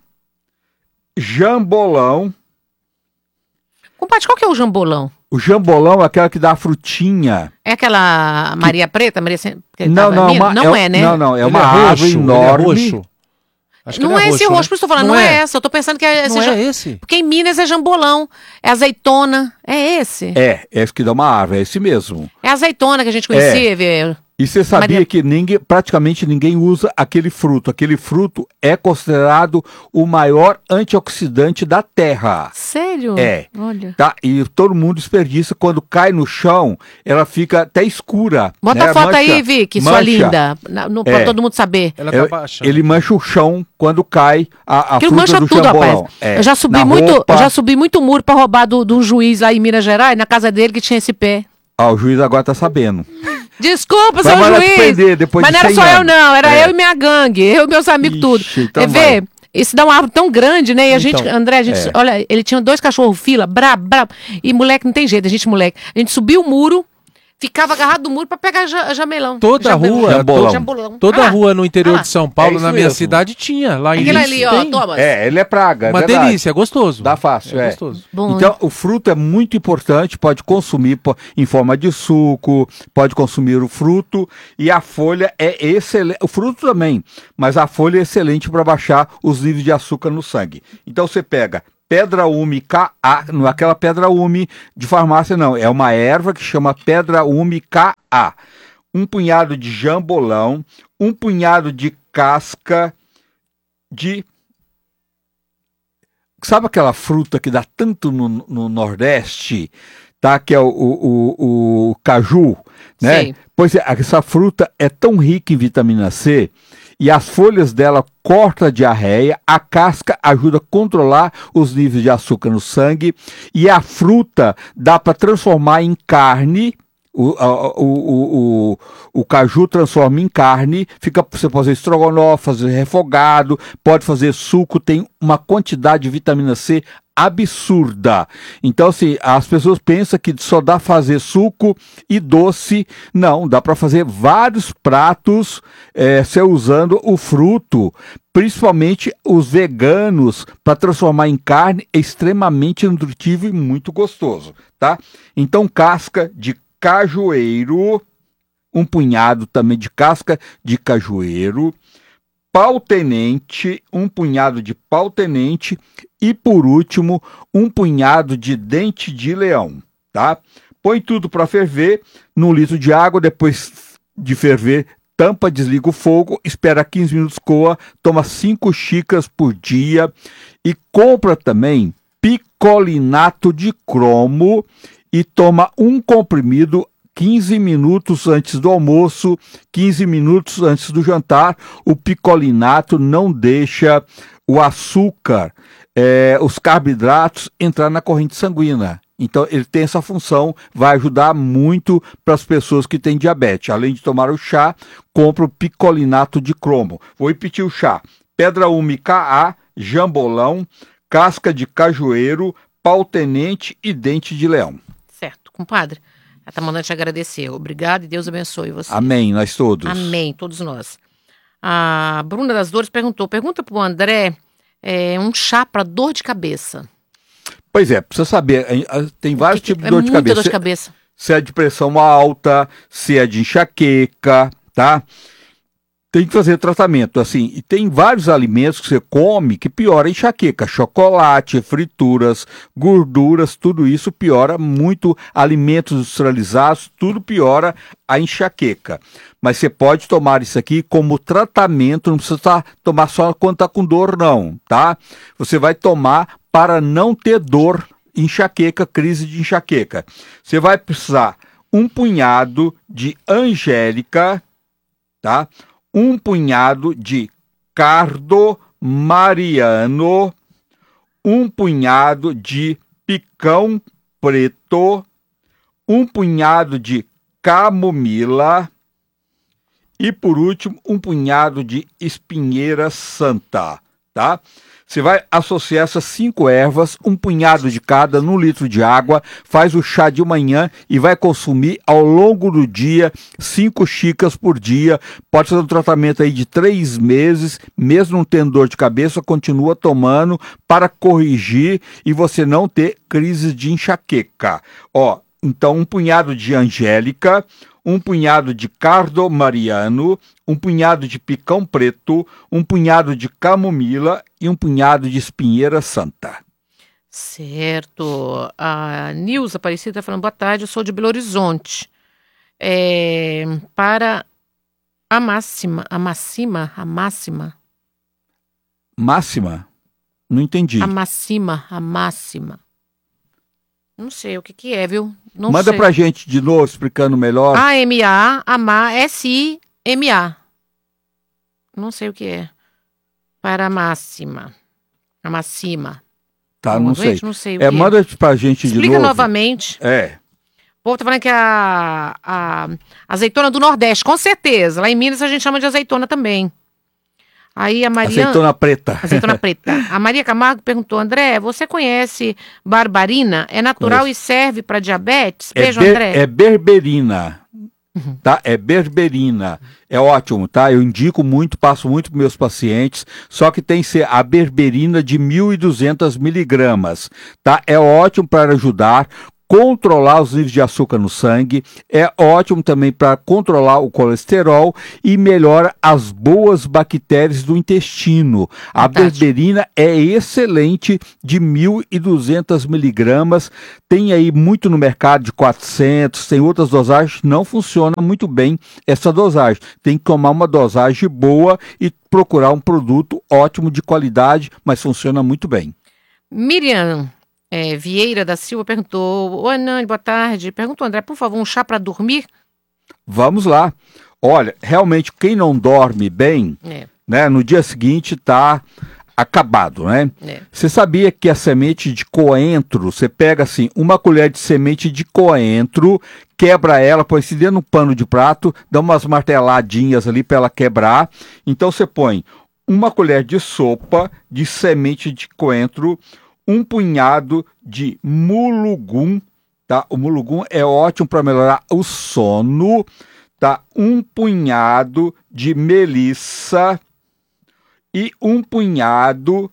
jambolão. Compadre, qual que é o jambolão? O jambolão é aquela que dá a frutinha. É aquela Maria Preta? Maria... Não é, né? Não, é uma árvore enorme. Roxo. Não é esse roxo, por isso eu tô falando, não é essa. Eu tô pensando que é esse. Não é esse? Porque em Minas é jambolão, é azeitona. É esse? É esse que dá uma árvore, é esse mesmo. É a azeitona que a gente conhecia, velho. E você sabia que praticamente ninguém usa aquele fruto. Aquele fruto é considerado o maior antioxidante da terra. Sério? É. Olha. Tá? E todo mundo desperdiça. Quando cai no chão, ela fica até escura. Bota a foto aí, Vicky, sua linda. Pra todo mundo saber. Ela tá baixando. Ele mancha o chão quando cai a fruta mancha do tudo, jambolão. Rapaz. Eu já subi muito muro pra roubar do juiz lá em Minas Gerais, na casa dele, que tinha esse pé. O juiz agora tá sabendo. Desculpa, seu juiz. Mas não era só eu, não. Era eu e minha gangue. Eu e meus amigos, tudo. Então Esse dá uma árvore tão grande, né? E a gente, André, olha, ele tinha 2 cachorros fila, brabo. E moleque, não tem jeito, moleque. A gente subiu o muro, ficava agarrado no muro pra pegar jamelão. Toda rua no interior de São Paulo, na minha mesmo. Cidade, tinha. Lá em Aquele ali, ó, Thomas. Ele é praga, uma delícia, é gostoso. Dá fácil, gostoso. Bom, então, o fruto é muito importante, pode consumir em forma de suco, pode consumir o fruto, e a folha é excelente, o fruto também, mas a folha é excelente para baixar os níveis de açúcar no sangue. Então, você pega pedra ume KA, não é aquela pedra ume de farmácia, não. É uma erva que chama pedra ume KA. Um punhado de jambolão, um punhado de casca de... Sabe aquela fruta que dá tanto no Nordeste, tá? Que é o caju, né? Sim. Pois é, essa fruta é tão rica em vitamina C, e as folhas dela cortam a diarreia, a casca ajuda a controlar os níveis de açúcar no sangue, e a fruta dá para transformar em carne. O caju transforma em carne, você pode fazer estrogonofe, fazer refogado, pode fazer suco, tem uma quantidade de vitamina C absurda. Então, assim, as pessoas pensam que só dá fazer suco e doce. Não, dá para fazer vários pratos você usando o fruto. Principalmente os veganos, para transformar em carne, é extremamente nutritivo e muito gostoso, tá? Então, casca de cajueiro, um punhado também de casca de cajueiro, pau-tenente, um punhado de pau-tenente e, por último, um punhado de dente de leão, tá? Põe tudo para ferver num litro de água, depois de ferver, tampa, desliga o fogo, espera 15 minutos, coa, toma 5 xícaras por dia e compra também picolinato de cromo e toma um comprimido 15 minutos antes do almoço, 15 minutos antes do jantar. O picolinato não deixa o açúcar, os carboidratos entrar na corrente sanguínea. Então, ele tem essa função, vai ajudar muito para as pessoas que têm diabetes. Além de tomar o chá, compra o picolinato de cromo. Vou repetir o chá: pedra ume KA, jambolão, casca de cajueiro, pau-tenente e dente de leão. Certo, compadre. Ela está mandando te agradecer. Obrigado e Deus abençoe você. Amém, nós todos. Amém, todos nós. A Bruna das Dores pergunta para o André um chá para dor de cabeça. Pois é, precisa saber, tem vários tipos de dor de cabeça. Dor de cabeça. Se é de pressão alta, se é de enxaqueca, tá? Tem que fazer tratamento, assim, e tem vários alimentos que você come que piora a enxaqueca, chocolate, frituras, gorduras, tudo isso piora muito, alimentos industrializados, tudo piora a enxaqueca. Mas você pode tomar isso aqui como tratamento, não precisa tomar só quando está com dor não, tá? Você vai tomar para não ter dor, enxaqueca, crise de enxaqueca. Você vai precisar um punhado de angélica, tá? Um punhado de cardo mariano, um punhado de picão preto, um punhado de camomila e, por último, um punhado de espinheira santa, tá? Você vai associar essas 5 ervas, um punhado de cada, num litro de água, faz o chá de manhã e vai consumir ao longo do dia 5 xícaras por dia. Pode fazer um tratamento aí de 3 meses, mesmo não tendo dor de cabeça, continua tomando para corrigir e você não ter crises de enxaqueca. Então, um punhado de angélica, um punhado de cardo mariano, um punhado de picão preto, um punhado de camomila e um punhado de espinheira santa. Certo. A Nilza Aparecida está falando, boa tarde, eu sou de Belo Horizonte. Para a máxima. Máxima? Não entendi. A máxima. Não sei o que é, viu? Não Manda sei. Pra gente de novo, explicando melhor. S-I-M-A. Não sei o que é. Para a máxima. Tá, não sei. Não sei o que manda pra gente de novo. Explica novamente. O povo tá falando que a azeitona do Nordeste, com certeza. Lá em Minas a gente chama de azeitona também. Aí a Maria... Azeitona preta. Azeitona preta. A Maria Camargo perguntou, André, você conhece barbarina? É natural Conheço. e serve para diabetes? Beijo, André. É berberina. Tá? É berberina. É ótimo, tá? Eu indico muito, passo muito para meus pacientes, só que tem que ser a berberina de 1.200 miligramas, tá? É ótimo para ajudar controlar os níveis de açúcar no sangue, é ótimo também para controlar o colesterol e melhora as boas bactérias do intestino. A berberina é excelente, de 1.200 miligramas, tem aí muito no mercado de 400, tem outras dosagens, não funciona muito bem essa dosagem. Tem que tomar uma dosagem boa e procurar um produto ótimo de qualidade, mas funciona muito bem. Miriam Vieira da Silva perguntou, oi Nani, boa tarde, perguntou, André, por favor, um chá para dormir? Vamos lá. Olha, realmente quem não dorme bem, né, no dia seguinte está acabado, né? Você sabia que a semente de coentro, você pega assim, uma colher de semente de coentro, quebra ela, põe se dentro de um pano de prato, dá umas marteladinhas ali para ela quebrar, então você põe uma colher de sopa de semente de coentro, um punhado de mulugum, tá? O mulugum é ótimo para melhorar o sono, tá? Um punhado de melissa e um punhado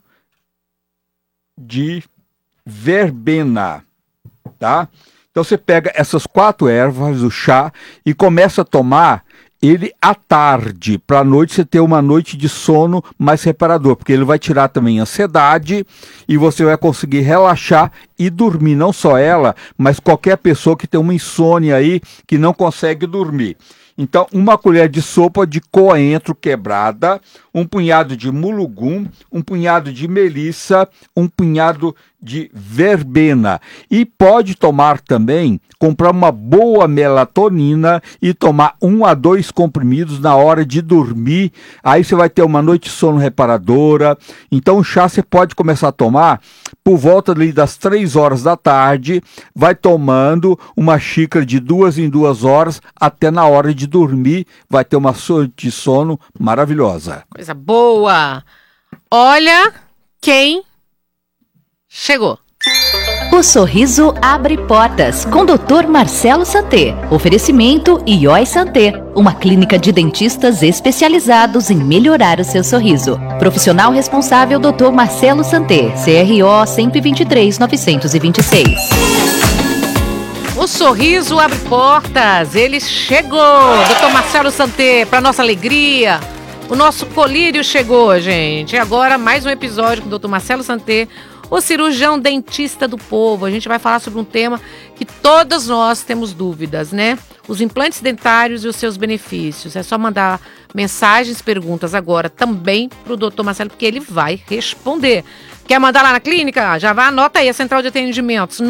de verbena, tá? Então você pega essas 4 ervas do chá e começa a tomar ele à tarde, para a noite você ter uma noite de sono mais reparador, porque ele vai tirar também a ansiedade e você vai conseguir relaxar e dormir, não só ela, mas qualquer pessoa que tem uma insônia aí, que não consegue dormir. Então, uma colher de sopa de coentro quebrada, um punhado de mulugum, um punhado de melissa, um punhado de verbena. E pode tomar também, comprar uma boa melatonina e tomar 1 a 2 comprimidos na hora de dormir. Aí você vai ter uma noite de sono reparadora. Então o chá você pode começar a tomar por volta ali das 3 horas da tarde, vai tomando uma xícara de 2 em 2 horas até na hora de dormir, vai ter uma noite de sono maravilhosa. Coisa boa! Olha quem chegou. O sorriso abre portas com Dr. Marcelo Santé. Oferecimento Ioi Santé, uma clínica de dentistas especializados em melhorar o seu sorriso. Profissional responsável Dr. Marcelo Santé, CRO 123-926. O sorriso abre portas, ele chegou, Dr. Marcelo Santé, para nossa alegria. O nosso colírio chegou, gente. E agora mais um episódio com o Dr. Marcelo Santé, o cirurgião dentista do povo. A gente vai falar sobre um tema que todas nós temos dúvidas, né? Os implantes dentários e os seus benefícios. É só mandar mensagens, perguntas agora também para o Dr. Marcelo, porque ele vai responder. Quer mandar lá na clínica? Já vai, anota aí a central de atendimentos.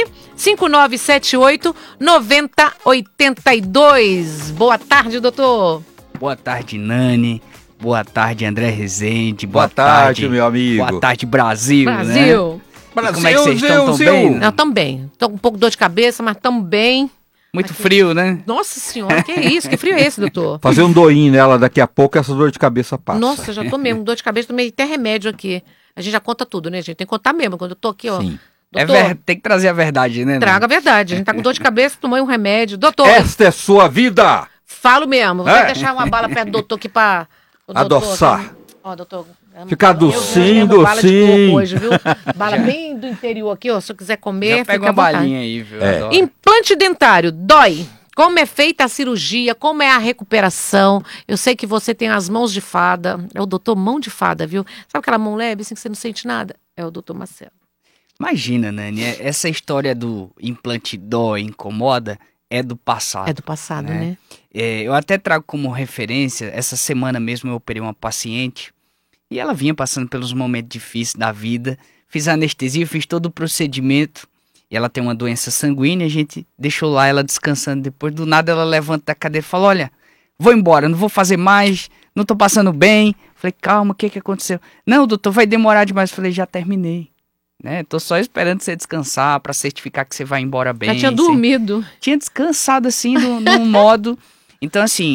95978-9082. Boa tarde, doutor. Boa tarde, Nani. Boa tarde, André Rezende. Boa tarde, meu amigo. Boa tarde, Brasil. Brasil. Né? Brasil. Como é que vocês estão? Tão bem? Não, tão bem. Tô com um pouco de dor de cabeça, mas tão bem. Muito frio, né? Nossa senhora, que isso? Que frio é esse, doutor? Fazer um doinho nela, daqui a pouco essa dor de cabeça passa. Nossa, já tô mesmo, dor de cabeça, tomei até remédio aqui. A gente já conta tudo, né, gente? Tem que contar mesmo. Quando eu tô aqui, ó. Sim. Doutor, tem que trazer a verdade, né? Traga a verdade. A gente tá com dor de cabeça, tomei um remédio. Doutor. Esta é sua vida! Falo mesmo. Vou deixar uma bala perto do doutor aqui pra... adoçar. Ó, doutor. Ficar docinho, docinho. Hoje, viu? Bala bem do interior aqui, ó. Se eu quiser comer, pega uma balinha aí, viu? Implante dentário, dói. Como é feita a cirurgia, como é a recuperação. Eu sei que você tem as mãos de fada. É o doutor mão de fada, viu? Sabe aquela mão leve, assim, que você não sente nada? É o doutor Marcelo. Imagina, Nani, essa história do implante dói, incomoda, é do passado. É do passado, né? Eu até trago como referência, essa semana mesmo eu operei uma paciente e ela vinha passando pelos momentos difíceis da vida, fiz a anestesia, fiz todo o procedimento e ela tem uma doença sanguínea, a gente deixou lá ela descansando, depois do nada ela levanta da cadeira e fala, olha, vou embora, não vou fazer mais, não tô passando bem. Falei, calma, o que aconteceu? Não, doutor, vai demorar demais. Falei, já terminei. Né? Tô só esperando você descansar para certificar que você vai embora bem. Já tinha dormido. Tinha descansado assim num modo. Então assim,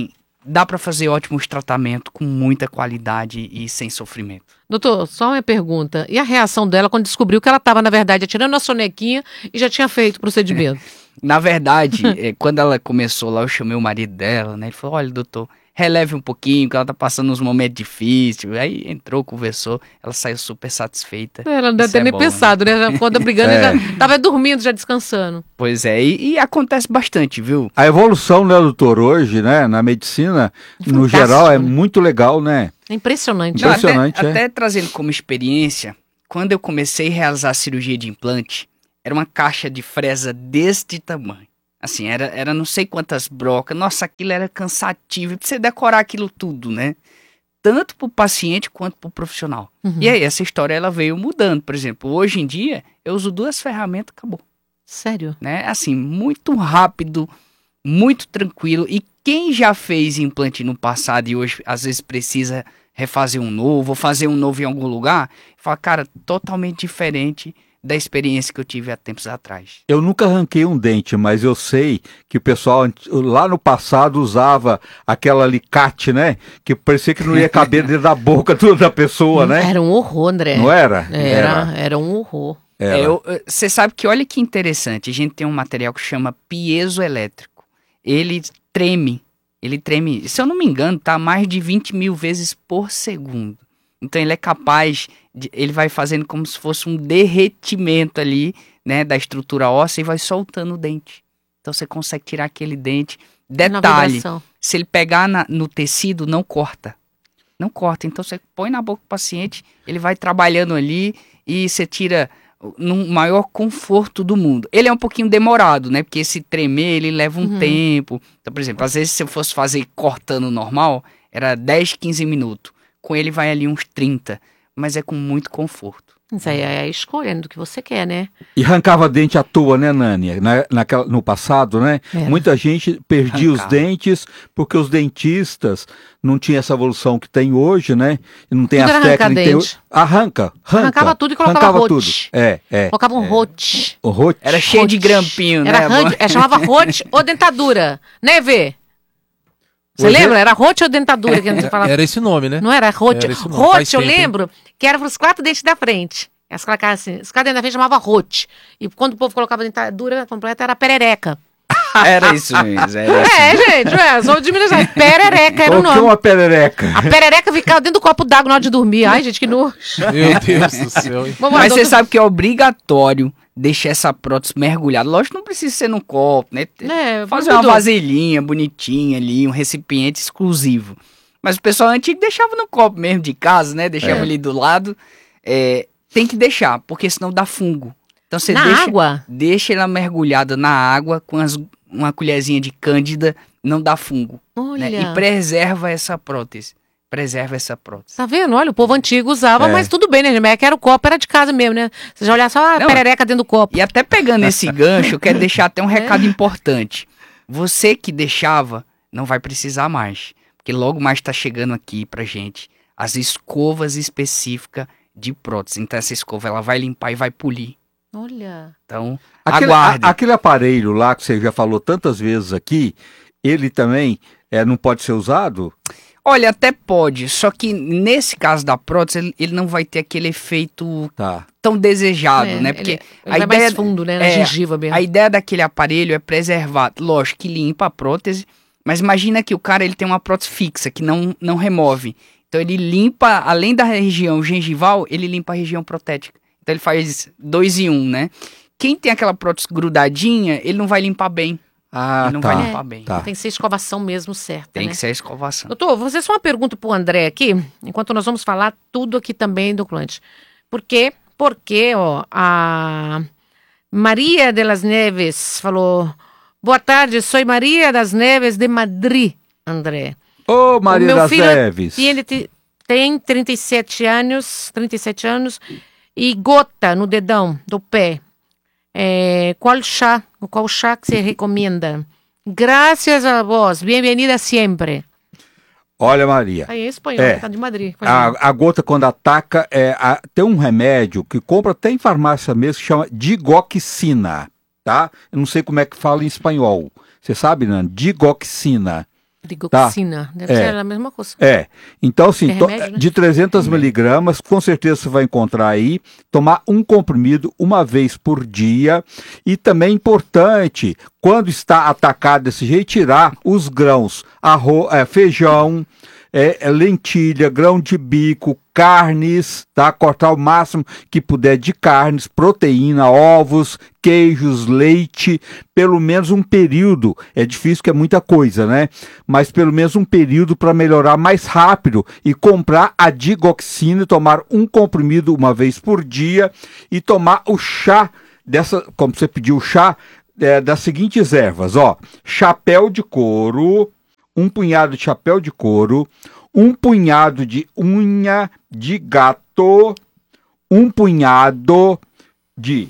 dá para fazer ótimos tratamentos com muita qualidade e sem sofrimento. Doutor, só uma pergunta. E a reação dela quando descobriu que ela estava, na verdade, atirando a sonequinha e já tinha feito o procedimento? Na verdade, quando ela começou lá, eu chamei o marido dela, né? Ele falou, olha, doutor, releve um pouquinho, que ela tá passando uns momentos difíceis. Aí entrou, conversou, ela saiu super satisfeita. Ela não deve ter nem pensado, né? Já quando brigando, já tava dormindo, já descansando. Pois é, e acontece bastante, viu? A evolução, né, doutor, hoje, né, na medicina, no geral, é muito legal, né? É impressionante. Impressionante, até trazendo como experiência, quando eu comecei a realizar a cirurgia de implante, era uma caixa de fresa deste tamanho. Assim, era não sei quantas brocas. Nossa, aquilo era cansativo. Pra você decorar aquilo tudo, né? Tanto pro paciente quanto pro profissional. Uhum. E aí, essa história, ela veio mudando. Por exemplo, hoje em dia, eu uso 2 ferramentas, acabou. Sério? Né? Assim, muito rápido, muito tranquilo. E quem já fez implante no passado e hoje, às vezes, precisa refazer um novo, ou fazer um novo em algum lugar, fala, cara, totalmente diferente da experiência que eu tive há tempos atrás. Eu nunca arranquei um dente, mas eu sei que o pessoal lá no passado usava aquela alicate, né? Que parecia que não ia caber dentro da boca da pessoa, né? Era um horror, André. Não era? Era um horror. Você sabe que, olha que interessante, a gente tem um material que chama piezoelétrico. Ele treme, se eu não me engano, tá mais de 20 mil vezes por segundo. Então ele é capaz, ele vai fazendo como se fosse um derretimento ali, né, da estrutura óssea e vai soltando o dente. Então você consegue tirar aquele dente. Detalhe, se ele pegar no tecido, não corta. Não corta. Então você põe na boca do paciente, ele vai trabalhando ali e você tira no maior conforto do mundo. Ele é um pouquinho demorado, né, porque esse tremer, ele leva um tempo. Então, por exemplo, às vezes se eu fosse fazer cortando normal, era 10, 15 minutos. Com ele vai ali uns 30, mas é com muito conforto. Isso aí é a escolha do que você quer, né? E arrancava dente à toa, né, Nani? No passado, né? Muita gente perdia os dentes porque os dentistas não tinham essa evolução que tem hoje, né? E não tem tudo as técnicas. Arrancava tudo e colocava rote. Tudo. Colocava um rote. O rote. Era cheio de grampinho, né? Chamava rote ou dentadura, né, Vê? Você lembra? Era rote ou dentadura que a gente falava? Era esse nome, né? Não era rote? Rote, eu lembro que era para os 4 dentes da frente. As colocavam assim, os 4 dentes da frente chamava rote. E quando o povo colocava dentadura completa, era perereca. Era isso mesmo. Gente, sou de Minas Gerais. Perereca era o nome. Uma perereca? A perereca ficava dentro do copo d'água na hora de dormir. Ai, gente, que nojo. Meu Deus do céu. Mas você sabe que é obrigatório deixar essa prótese mergulhada. Lógico que não precisa ser num copo, né? Fazer uma vasilhinha bonitinha ali, um recipiente exclusivo. Mas o pessoal antigo deixava no copo mesmo de casa, né? Deixava ali do lado. Tem que deixar, porque senão dá fungo. Então você deixa ela mergulhada na água com uma colherzinha de cândida, não dá fungo. Olha. Né? E preserva essa prótese. Tá vendo? Olha, o povo antigo usava, mas tudo bem, né? Mas que era o copo, era de casa mesmo, né? Você já olhava só a perereca dentro do copo. E até pegando esse gancho, eu quero deixar até um recado importante. Você que deixava, não vai precisar mais. Porque logo mais tá chegando aqui pra gente as escovas específicas de prótese. Então essa escova, ela vai limpar e vai polir. Olha. Então, aguarde. Aquele aparelho lá que você já falou tantas vezes aqui, ele também não pode ser usado? Olha, até pode, só que nesse caso da prótese, ele não vai ter aquele efeito tão desejado, né? Porque ele vai mais fundo, né? Na gengiva mesmo. A ideia daquele aparelho é preservar, lógico que limpa a prótese, mas imagina que o cara ele tem uma prótese fixa, que não remove. Então ele limpa, além da região gengival, ele limpa a região protética. Então ele faz 2 em 1, né? Quem tem aquela prótese grudadinha, ele não vai limpar bem. Ele não vai limpar bem. Tem que ser escovação mesmo certa, Tem que ser a escovação. Doutor, vou fazer só uma pergunta pro André aqui, enquanto nós vamos falar tudo aqui também do cliente. Porque, a Maria de las Neves falou, boa tarde, sou Maria das Neves de Madrid, André. Ô, Maria das Neves. Tem 37 anos e gota no dedão do pé. Qual chá que se recomenda? Graças a vós, bem-vinda sempre. Olha, Maria. Aí é espanhol, tá de Madrid. A gota, quando ataca, tem um remédio que compra até em farmácia mesmo, que chama digoxina, tá? Eu não sei como é que fala em espanhol. Você sabe, Nando? Digoxina. Digoxina, deve ser a mesma coisa. Então assim, remédio, né? de 300 miligramas, com certeza você vai encontrar aí, tomar um comprimido uma vez por dia, e também é importante, quando está atacado desse jeito, tirar os grãos, feijão, lentilha, grão de bico, carnes, tá? Cortar o máximo que puder de carnes, proteína, ovos, queijos, leite, pelo menos um período. É difícil que é muita coisa, né? Mas pelo menos um período para melhorar mais rápido, e comprar a digoxina, tomar um comprimido uma vez por dia, e tomar o chá como você pediu, o chá das seguintes ervas, chapéu de couro, um punhado de chapéu de couro, um punhado de unha de gato, um punhado de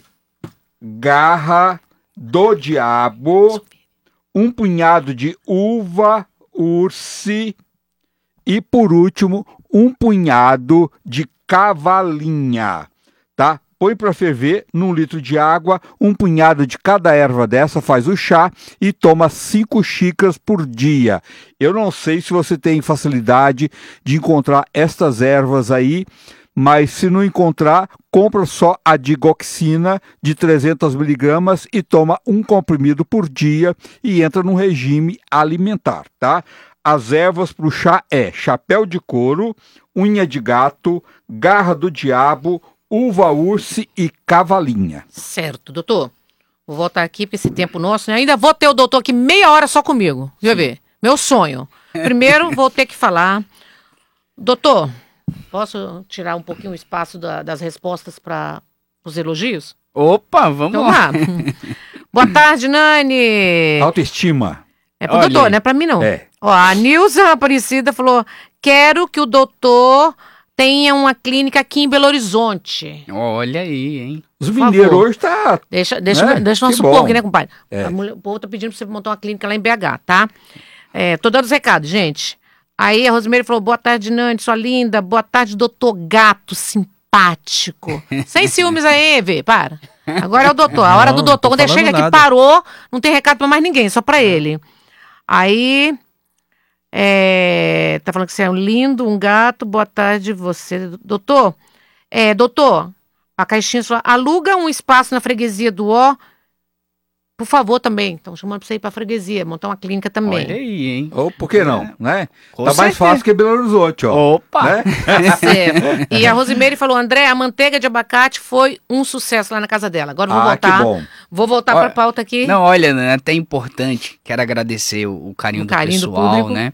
garra do diabo, um punhado de uva ursi e, por último, um punhado de cavalinha, tá? Põe para ferver num litro de água, um punhado de cada erva dessa, faz o chá e toma 5 xícaras por dia. Eu não sei se você tem facilidade de encontrar estas ervas aí, mas se não encontrar, compra só a digoxina de 300 miligramas e toma um comprimido por dia e entra num regime alimentar, tá? As ervas para o chá chapéu de couro, unha de gato, garra do diabo, uva ursi e cavalinha. Certo, doutor. Vou voltar aqui, porque esse tempo nosso, né? Ainda vou ter o doutor aqui meia hora só comigo. Deixa eu ver. Meu sonho. Primeiro, vou ter que falar. Doutor, posso tirar um pouquinho o espaço das respostas para os elogios? Opa, vamos lá. Boa tarde, Nani. Autoestima. É pro doutor, não é pra mim não. A Nilza Aparecida falou, quero que o doutor tenha uma clínica aqui em Belo Horizonte. Olha aí, hein? Os mineiros hoje tá... Deixa nosso povo aqui, né, compadre? O povo tá pedindo pra você montar uma clínica lá em BH, tá? Tô dando os recados, gente. Aí a Rosimeire falou, boa tarde, Nani, sua linda. Boa tarde, doutor Gato, simpático. Sem ciúmes aí, Vê, para. Agora é o doutor, a hora do doutor. Quando ele chega aqui, parou, não tem recado pra mais ninguém, só pra ele. Aí... tá falando que você é um lindo, um gato, boa tarde você, doutor. Doutor, a caixinha só aluga um espaço na freguesia do por favor também, estão chamando pra você ir pra freguesia, montar uma clínica também. Olha aí, hein? Ou por que não, né? Com tá mais fácil que Belo Horizonte, Opa! Né? Certo. E a Rosimeire falou, André, a manteiga de abacate foi um sucesso lá na casa dela. Agora eu vou voltar. Que bom. Vou voltar pra pauta aqui. Não, olha, né, até importante, quero agradecer o carinho do pessoal, né?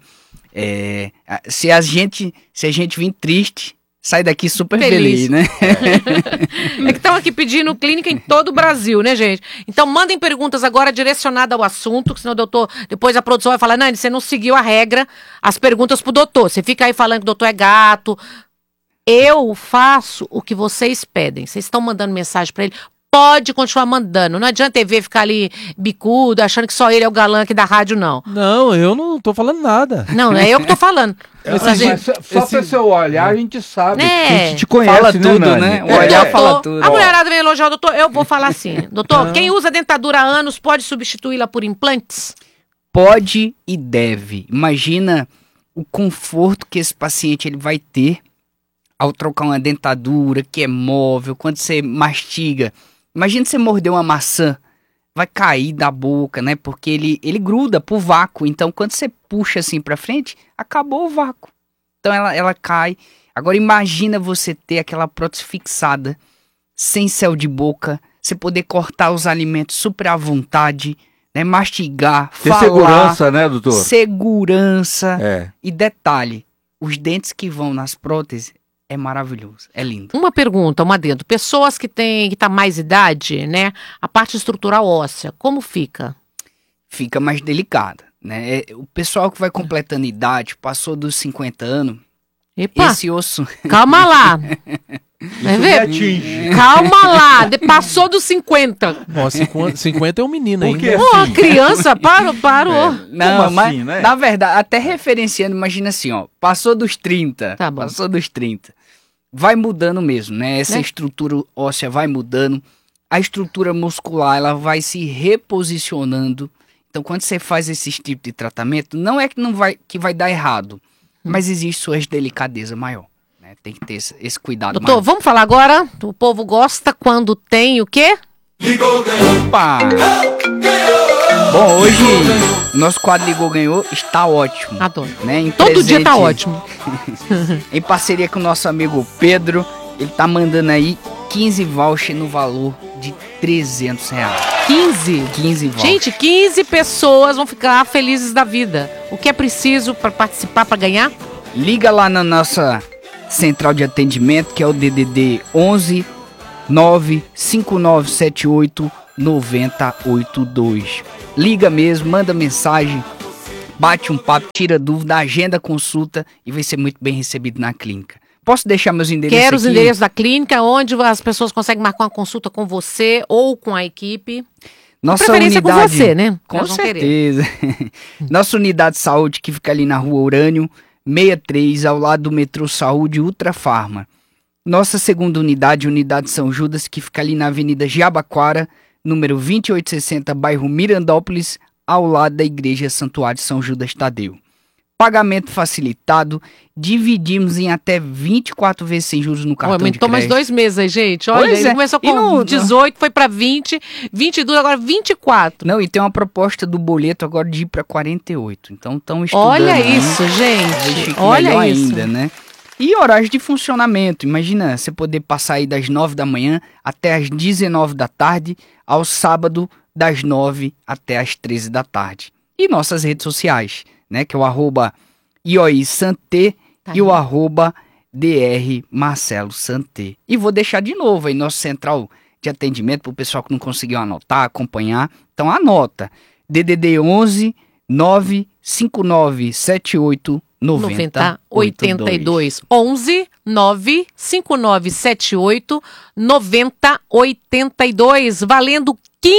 Se a gente vir triste, sai daqui super feliz, né? É que estão aqui pedindo clínica em todo o Brasil, né, gente? Então mandem perguntas agora direcionadas ao assunto, que senão o doutor, depois a produção vai falar, Nani, você não seguiu a regra, as perguntas pro doutor. Você fica aí falando que o doutor é gato. Eu faço o que vocês pedem. Vocês estão mandando mensagem para ele. Pode continuar mandando. Não adianta TV ficar ali bicudo, achando que só ele é o galã aqui da rádio, não. Não, eu não tô falando nada. Não, é eu que tô falando. Só pra seu olhar, a gente sabe. É. A gente te conhece, fala tudo, né? O olhar fala tudo. A mulherada vem elogiar o doutor, eu vou falar assim. Doutor, quem usa dentadura há anos pode substituí-la por implantes? Pode e deve. Imagina o conforto que esse paciente ele vai ter ao trocar uma dentadura que é móvel, quando você mastiga. Imagina você morder uma maçã, vai cair da boca, né? Porque ele gruda pro vácuo. Então, quando você puxa assim pra frente, acabou o vácuo. Então, ela cai. Agora, imagina você ter aquela prótese fixada, sem céu de boca, você poder cortar os alimentos super à vontade, né? Mastigar, ter falar. Segurança, né, doutor? Segurança. E detalhe, os dentes que vão nas próteses, é maravilhoso, é lindo. Uma pergunta, uma adendo. Pessoas que tá mais idade, né? A parte estrutural óssea, como fica? Fica mais delicada, né? O pessoal que vai completando idade, passou dos 50 anos, esse osso... Calma lá. Calma lá, passou dos 50. Bom, 50 é um menino ainda. Pô, criança, parou. Não, assim, mas né? na verdade, até referenciando, imagina assim, passou dos 30, passou dos 30. Vai mudando mesmo, né? Essa estrutura óssea vai mudando, a estrutura muscular ela vai se reposicionando. Então, quando você faz esse tipo de tratamento, não é que vai dar errado, mas existe suas delicadezas maior. Né? Tem que ter esse cuidado Doutor, maior. vamos falar agora? O povo gosta quando tem o quê? Opa! Bom, hoje o nosso quadro Ligou Ganhou está ótimo. Adoro. Né? Todo dia tá ótimo. Em parceria com o nosso amigo Pedro, ele tá mandando aí 15 vouchers no valor de R$300. 15? 15 vouchers. Gente, 15 pessoas vão ficar felizes da vida. O que é preciso para participar, para ganhar? Liga lá na nossa central de atendimento, que é o DDD 11 95978 9082. Liga mesmo, manda mensagem, bate um papo, tira dúvida, agenda a consulta e vai ser muito bem recebido na clínica. Posso deixar meus endereços Quero os aqui? endereços da clínica, onde as pessoas conseguem marcar uma consulta com você ou com a equipe. Nossa preferência unidade, com você, né? Com certeza. Nossa unidade de saúde que fica ali na Rua Urânio 63, ao lado do metrô Saúde Ultra Farma. Nossa segunda unidade, Unidade São Judas, que fica ali na Avenida Jabaquara, número 2860, bairro Mirandópolis, ao lado da Igreja Santuário São Judas Tadeu. Pagamento facilitado, dividimos em até 24 vezes sem juros no cartão de crédito. Aumentou mais 2 meses aí, gente. Olha, ele começou com 18, foi para 20, 22, agora 24. Não, e tem uma proposta do boleto agora de ir para 48. Então estão estudando. Olha isso, gente. Olha isso. Ainda, né? E horários de funcionamento. Imagina você poder passar aí das 9 da manhã até as 19 da tarde, ao sábado das 9 até as 13 da tarde. E nossas redes sociais, né? Que é o @IOISanté e o @DR Marcelo Santé. E vou deixar de novo aí nosso central de atendimento para o pessoal que não conseguiu anotar, acompanhar. Então anota. DDD 11 95978 9082. 11 95978 9082. Valendo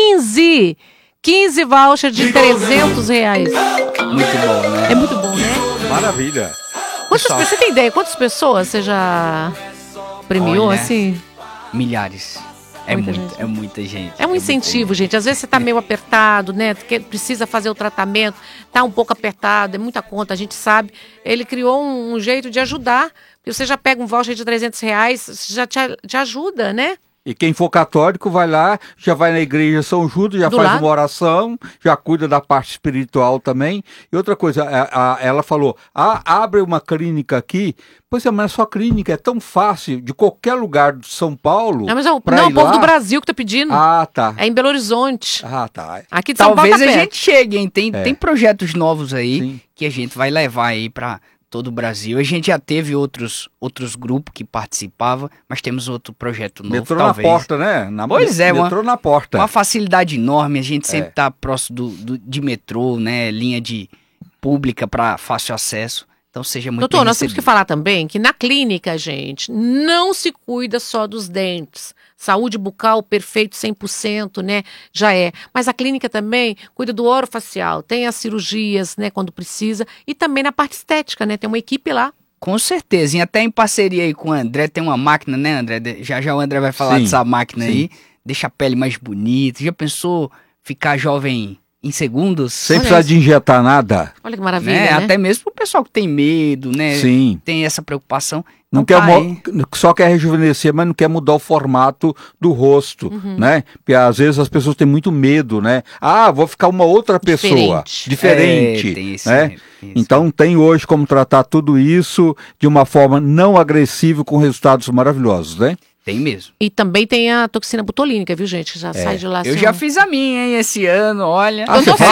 15 vouchers de R$300. Muito bom, né? É muito bom, né? Maravilha. Você tem ideia? Quantas pessoas você já premiou, Olha, assim? Milhares. É muita gente. É um incentivo, gente. Às vezes você tá meio apertado, né? Precisa fazer o tratamento, tá um pouco apertado, é muita conta, a gente sabe. Ele criou um jeito de ajudar. Porque você já pega um voucher de R$300, já te ajuda, né? E quem for católico vai lá, já vai na igreja São Judas, já faz uma oração, já cuida da parte espiritual também. E outra coisa, ela falou, abre uma clínica aqui. Pois é, mas a sua clínica é tão fácil, de qualquer lugar de São Paulo. Não, mas é o povo do Brasil que tá pedindo. Ah, tá. É em Belo Horizonte. Ah, tá. Aqui de São Paulo Talvez a gente chegue, hein? Tem projetos novos aí que a gente vai levar aí pra todo o Brasil. A gente já teve outros grupos que participavam, mas temos outro projeto novo. Metrô talvez. na porta, né? Pois é, metrô na porta. Uma facilidade enorme. A gente sempre tá próximo de metrô, né? Linha de pública para fácil acesso. Então seja muito Doutor, nós temos que falar também que na clínica, gente, não se cuida só dos dentes. Saúde bucal perfeito 100%, né? Já é. Mas a clínica também cuida do orofacial, tem as cirurgias, né, quando precisa, e também na parte estética, né? Tem uma equipe lá. Com certeza, e até em parceria aí com o André, tem uma máquina, né, André? Já o André vai falar dessa máquina aí, deixa a pele mais bonita. Já pensou ficar jovem em segundos? Sem precisar de injetar nada. Olha que maravilha, né? né? Até mesmo pro pessoal que tem medo, né? Sim. Tem essa preocupação. Não quer só quer rejuvenescer, mas não quer mudar o formato do rosto, né? Porque às vezes as pessoas têm muito medo, né? Vou ficar uma outra pessoa, diferente, tem esse, né? Então tem hoje como tratar tudo isso de uma forma não agressiva, com resultados maravilhosos, né? Tem mesmo. E também tem a toxina botulínica, viu, gente? Já sai de lá. Eu já fiz a minha, hein, esse ano, olha.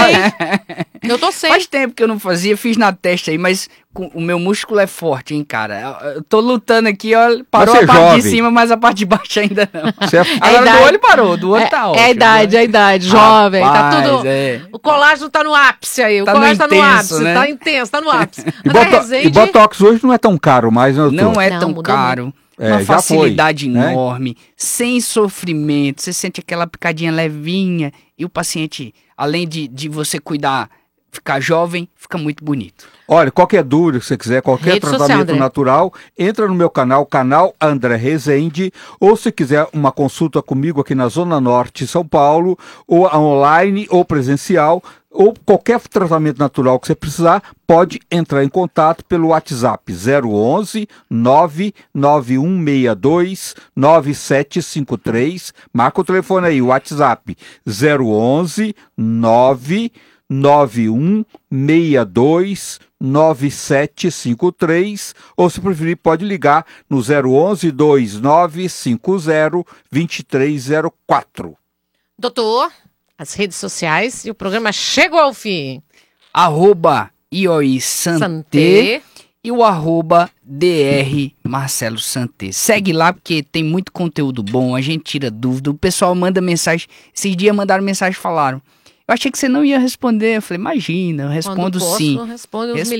Eu tô sem. Faz tempo que eu não fazia, fiz na testa aí, mas o meu músculo é forte, hein, cara. Eu tô lutando aqui, ó, parou a parte de cima, mas a parte de baixo ainda não. Agora do olho parou, do outro tá ótimo. É a idade, jovem, rapaz, tá tudo... O colágeno tá no ápice aí, o colágeno tá no ápice, né? Tá intenso, tá no ápice. E Botox hoje não é tão caro mais, né, doutor? Não é tão caro. Uma facilidade enorme, sem sofrimento, você sente aquela picadinha levinha e o paciente, além de você cuidar ficar jovem, fica muito bonito. Olha, qualquer dúvida que você quiser, qualquer Rede social, tratamento André. natural, entra no meu canal André Rezende, ou se quiser uma consulta comigo aqui na Zona Norte de São Paulo, ou online ou presencial, ou qualquer tratamento natural que você precisar, pode entrar em contato pelo WhatsApp 011 99162 9753. Marca o telefone aí, o WhatsApp 011 99162 9753, ou se preferir pode ligar no 011 2950 2304. Doutor, as redes sociais e o programa chegou ao fim. @IOI-Santé e o @DR Marcelo Santé. Segue lá porque tem muito conteúdo bom, a gente tira dúvida, o pessoal manda mensagem. Esses dias mandaram mensagem e falaram: eu achei que você não ia responder. Eu falei, imagina, eu respondo sim. Respondo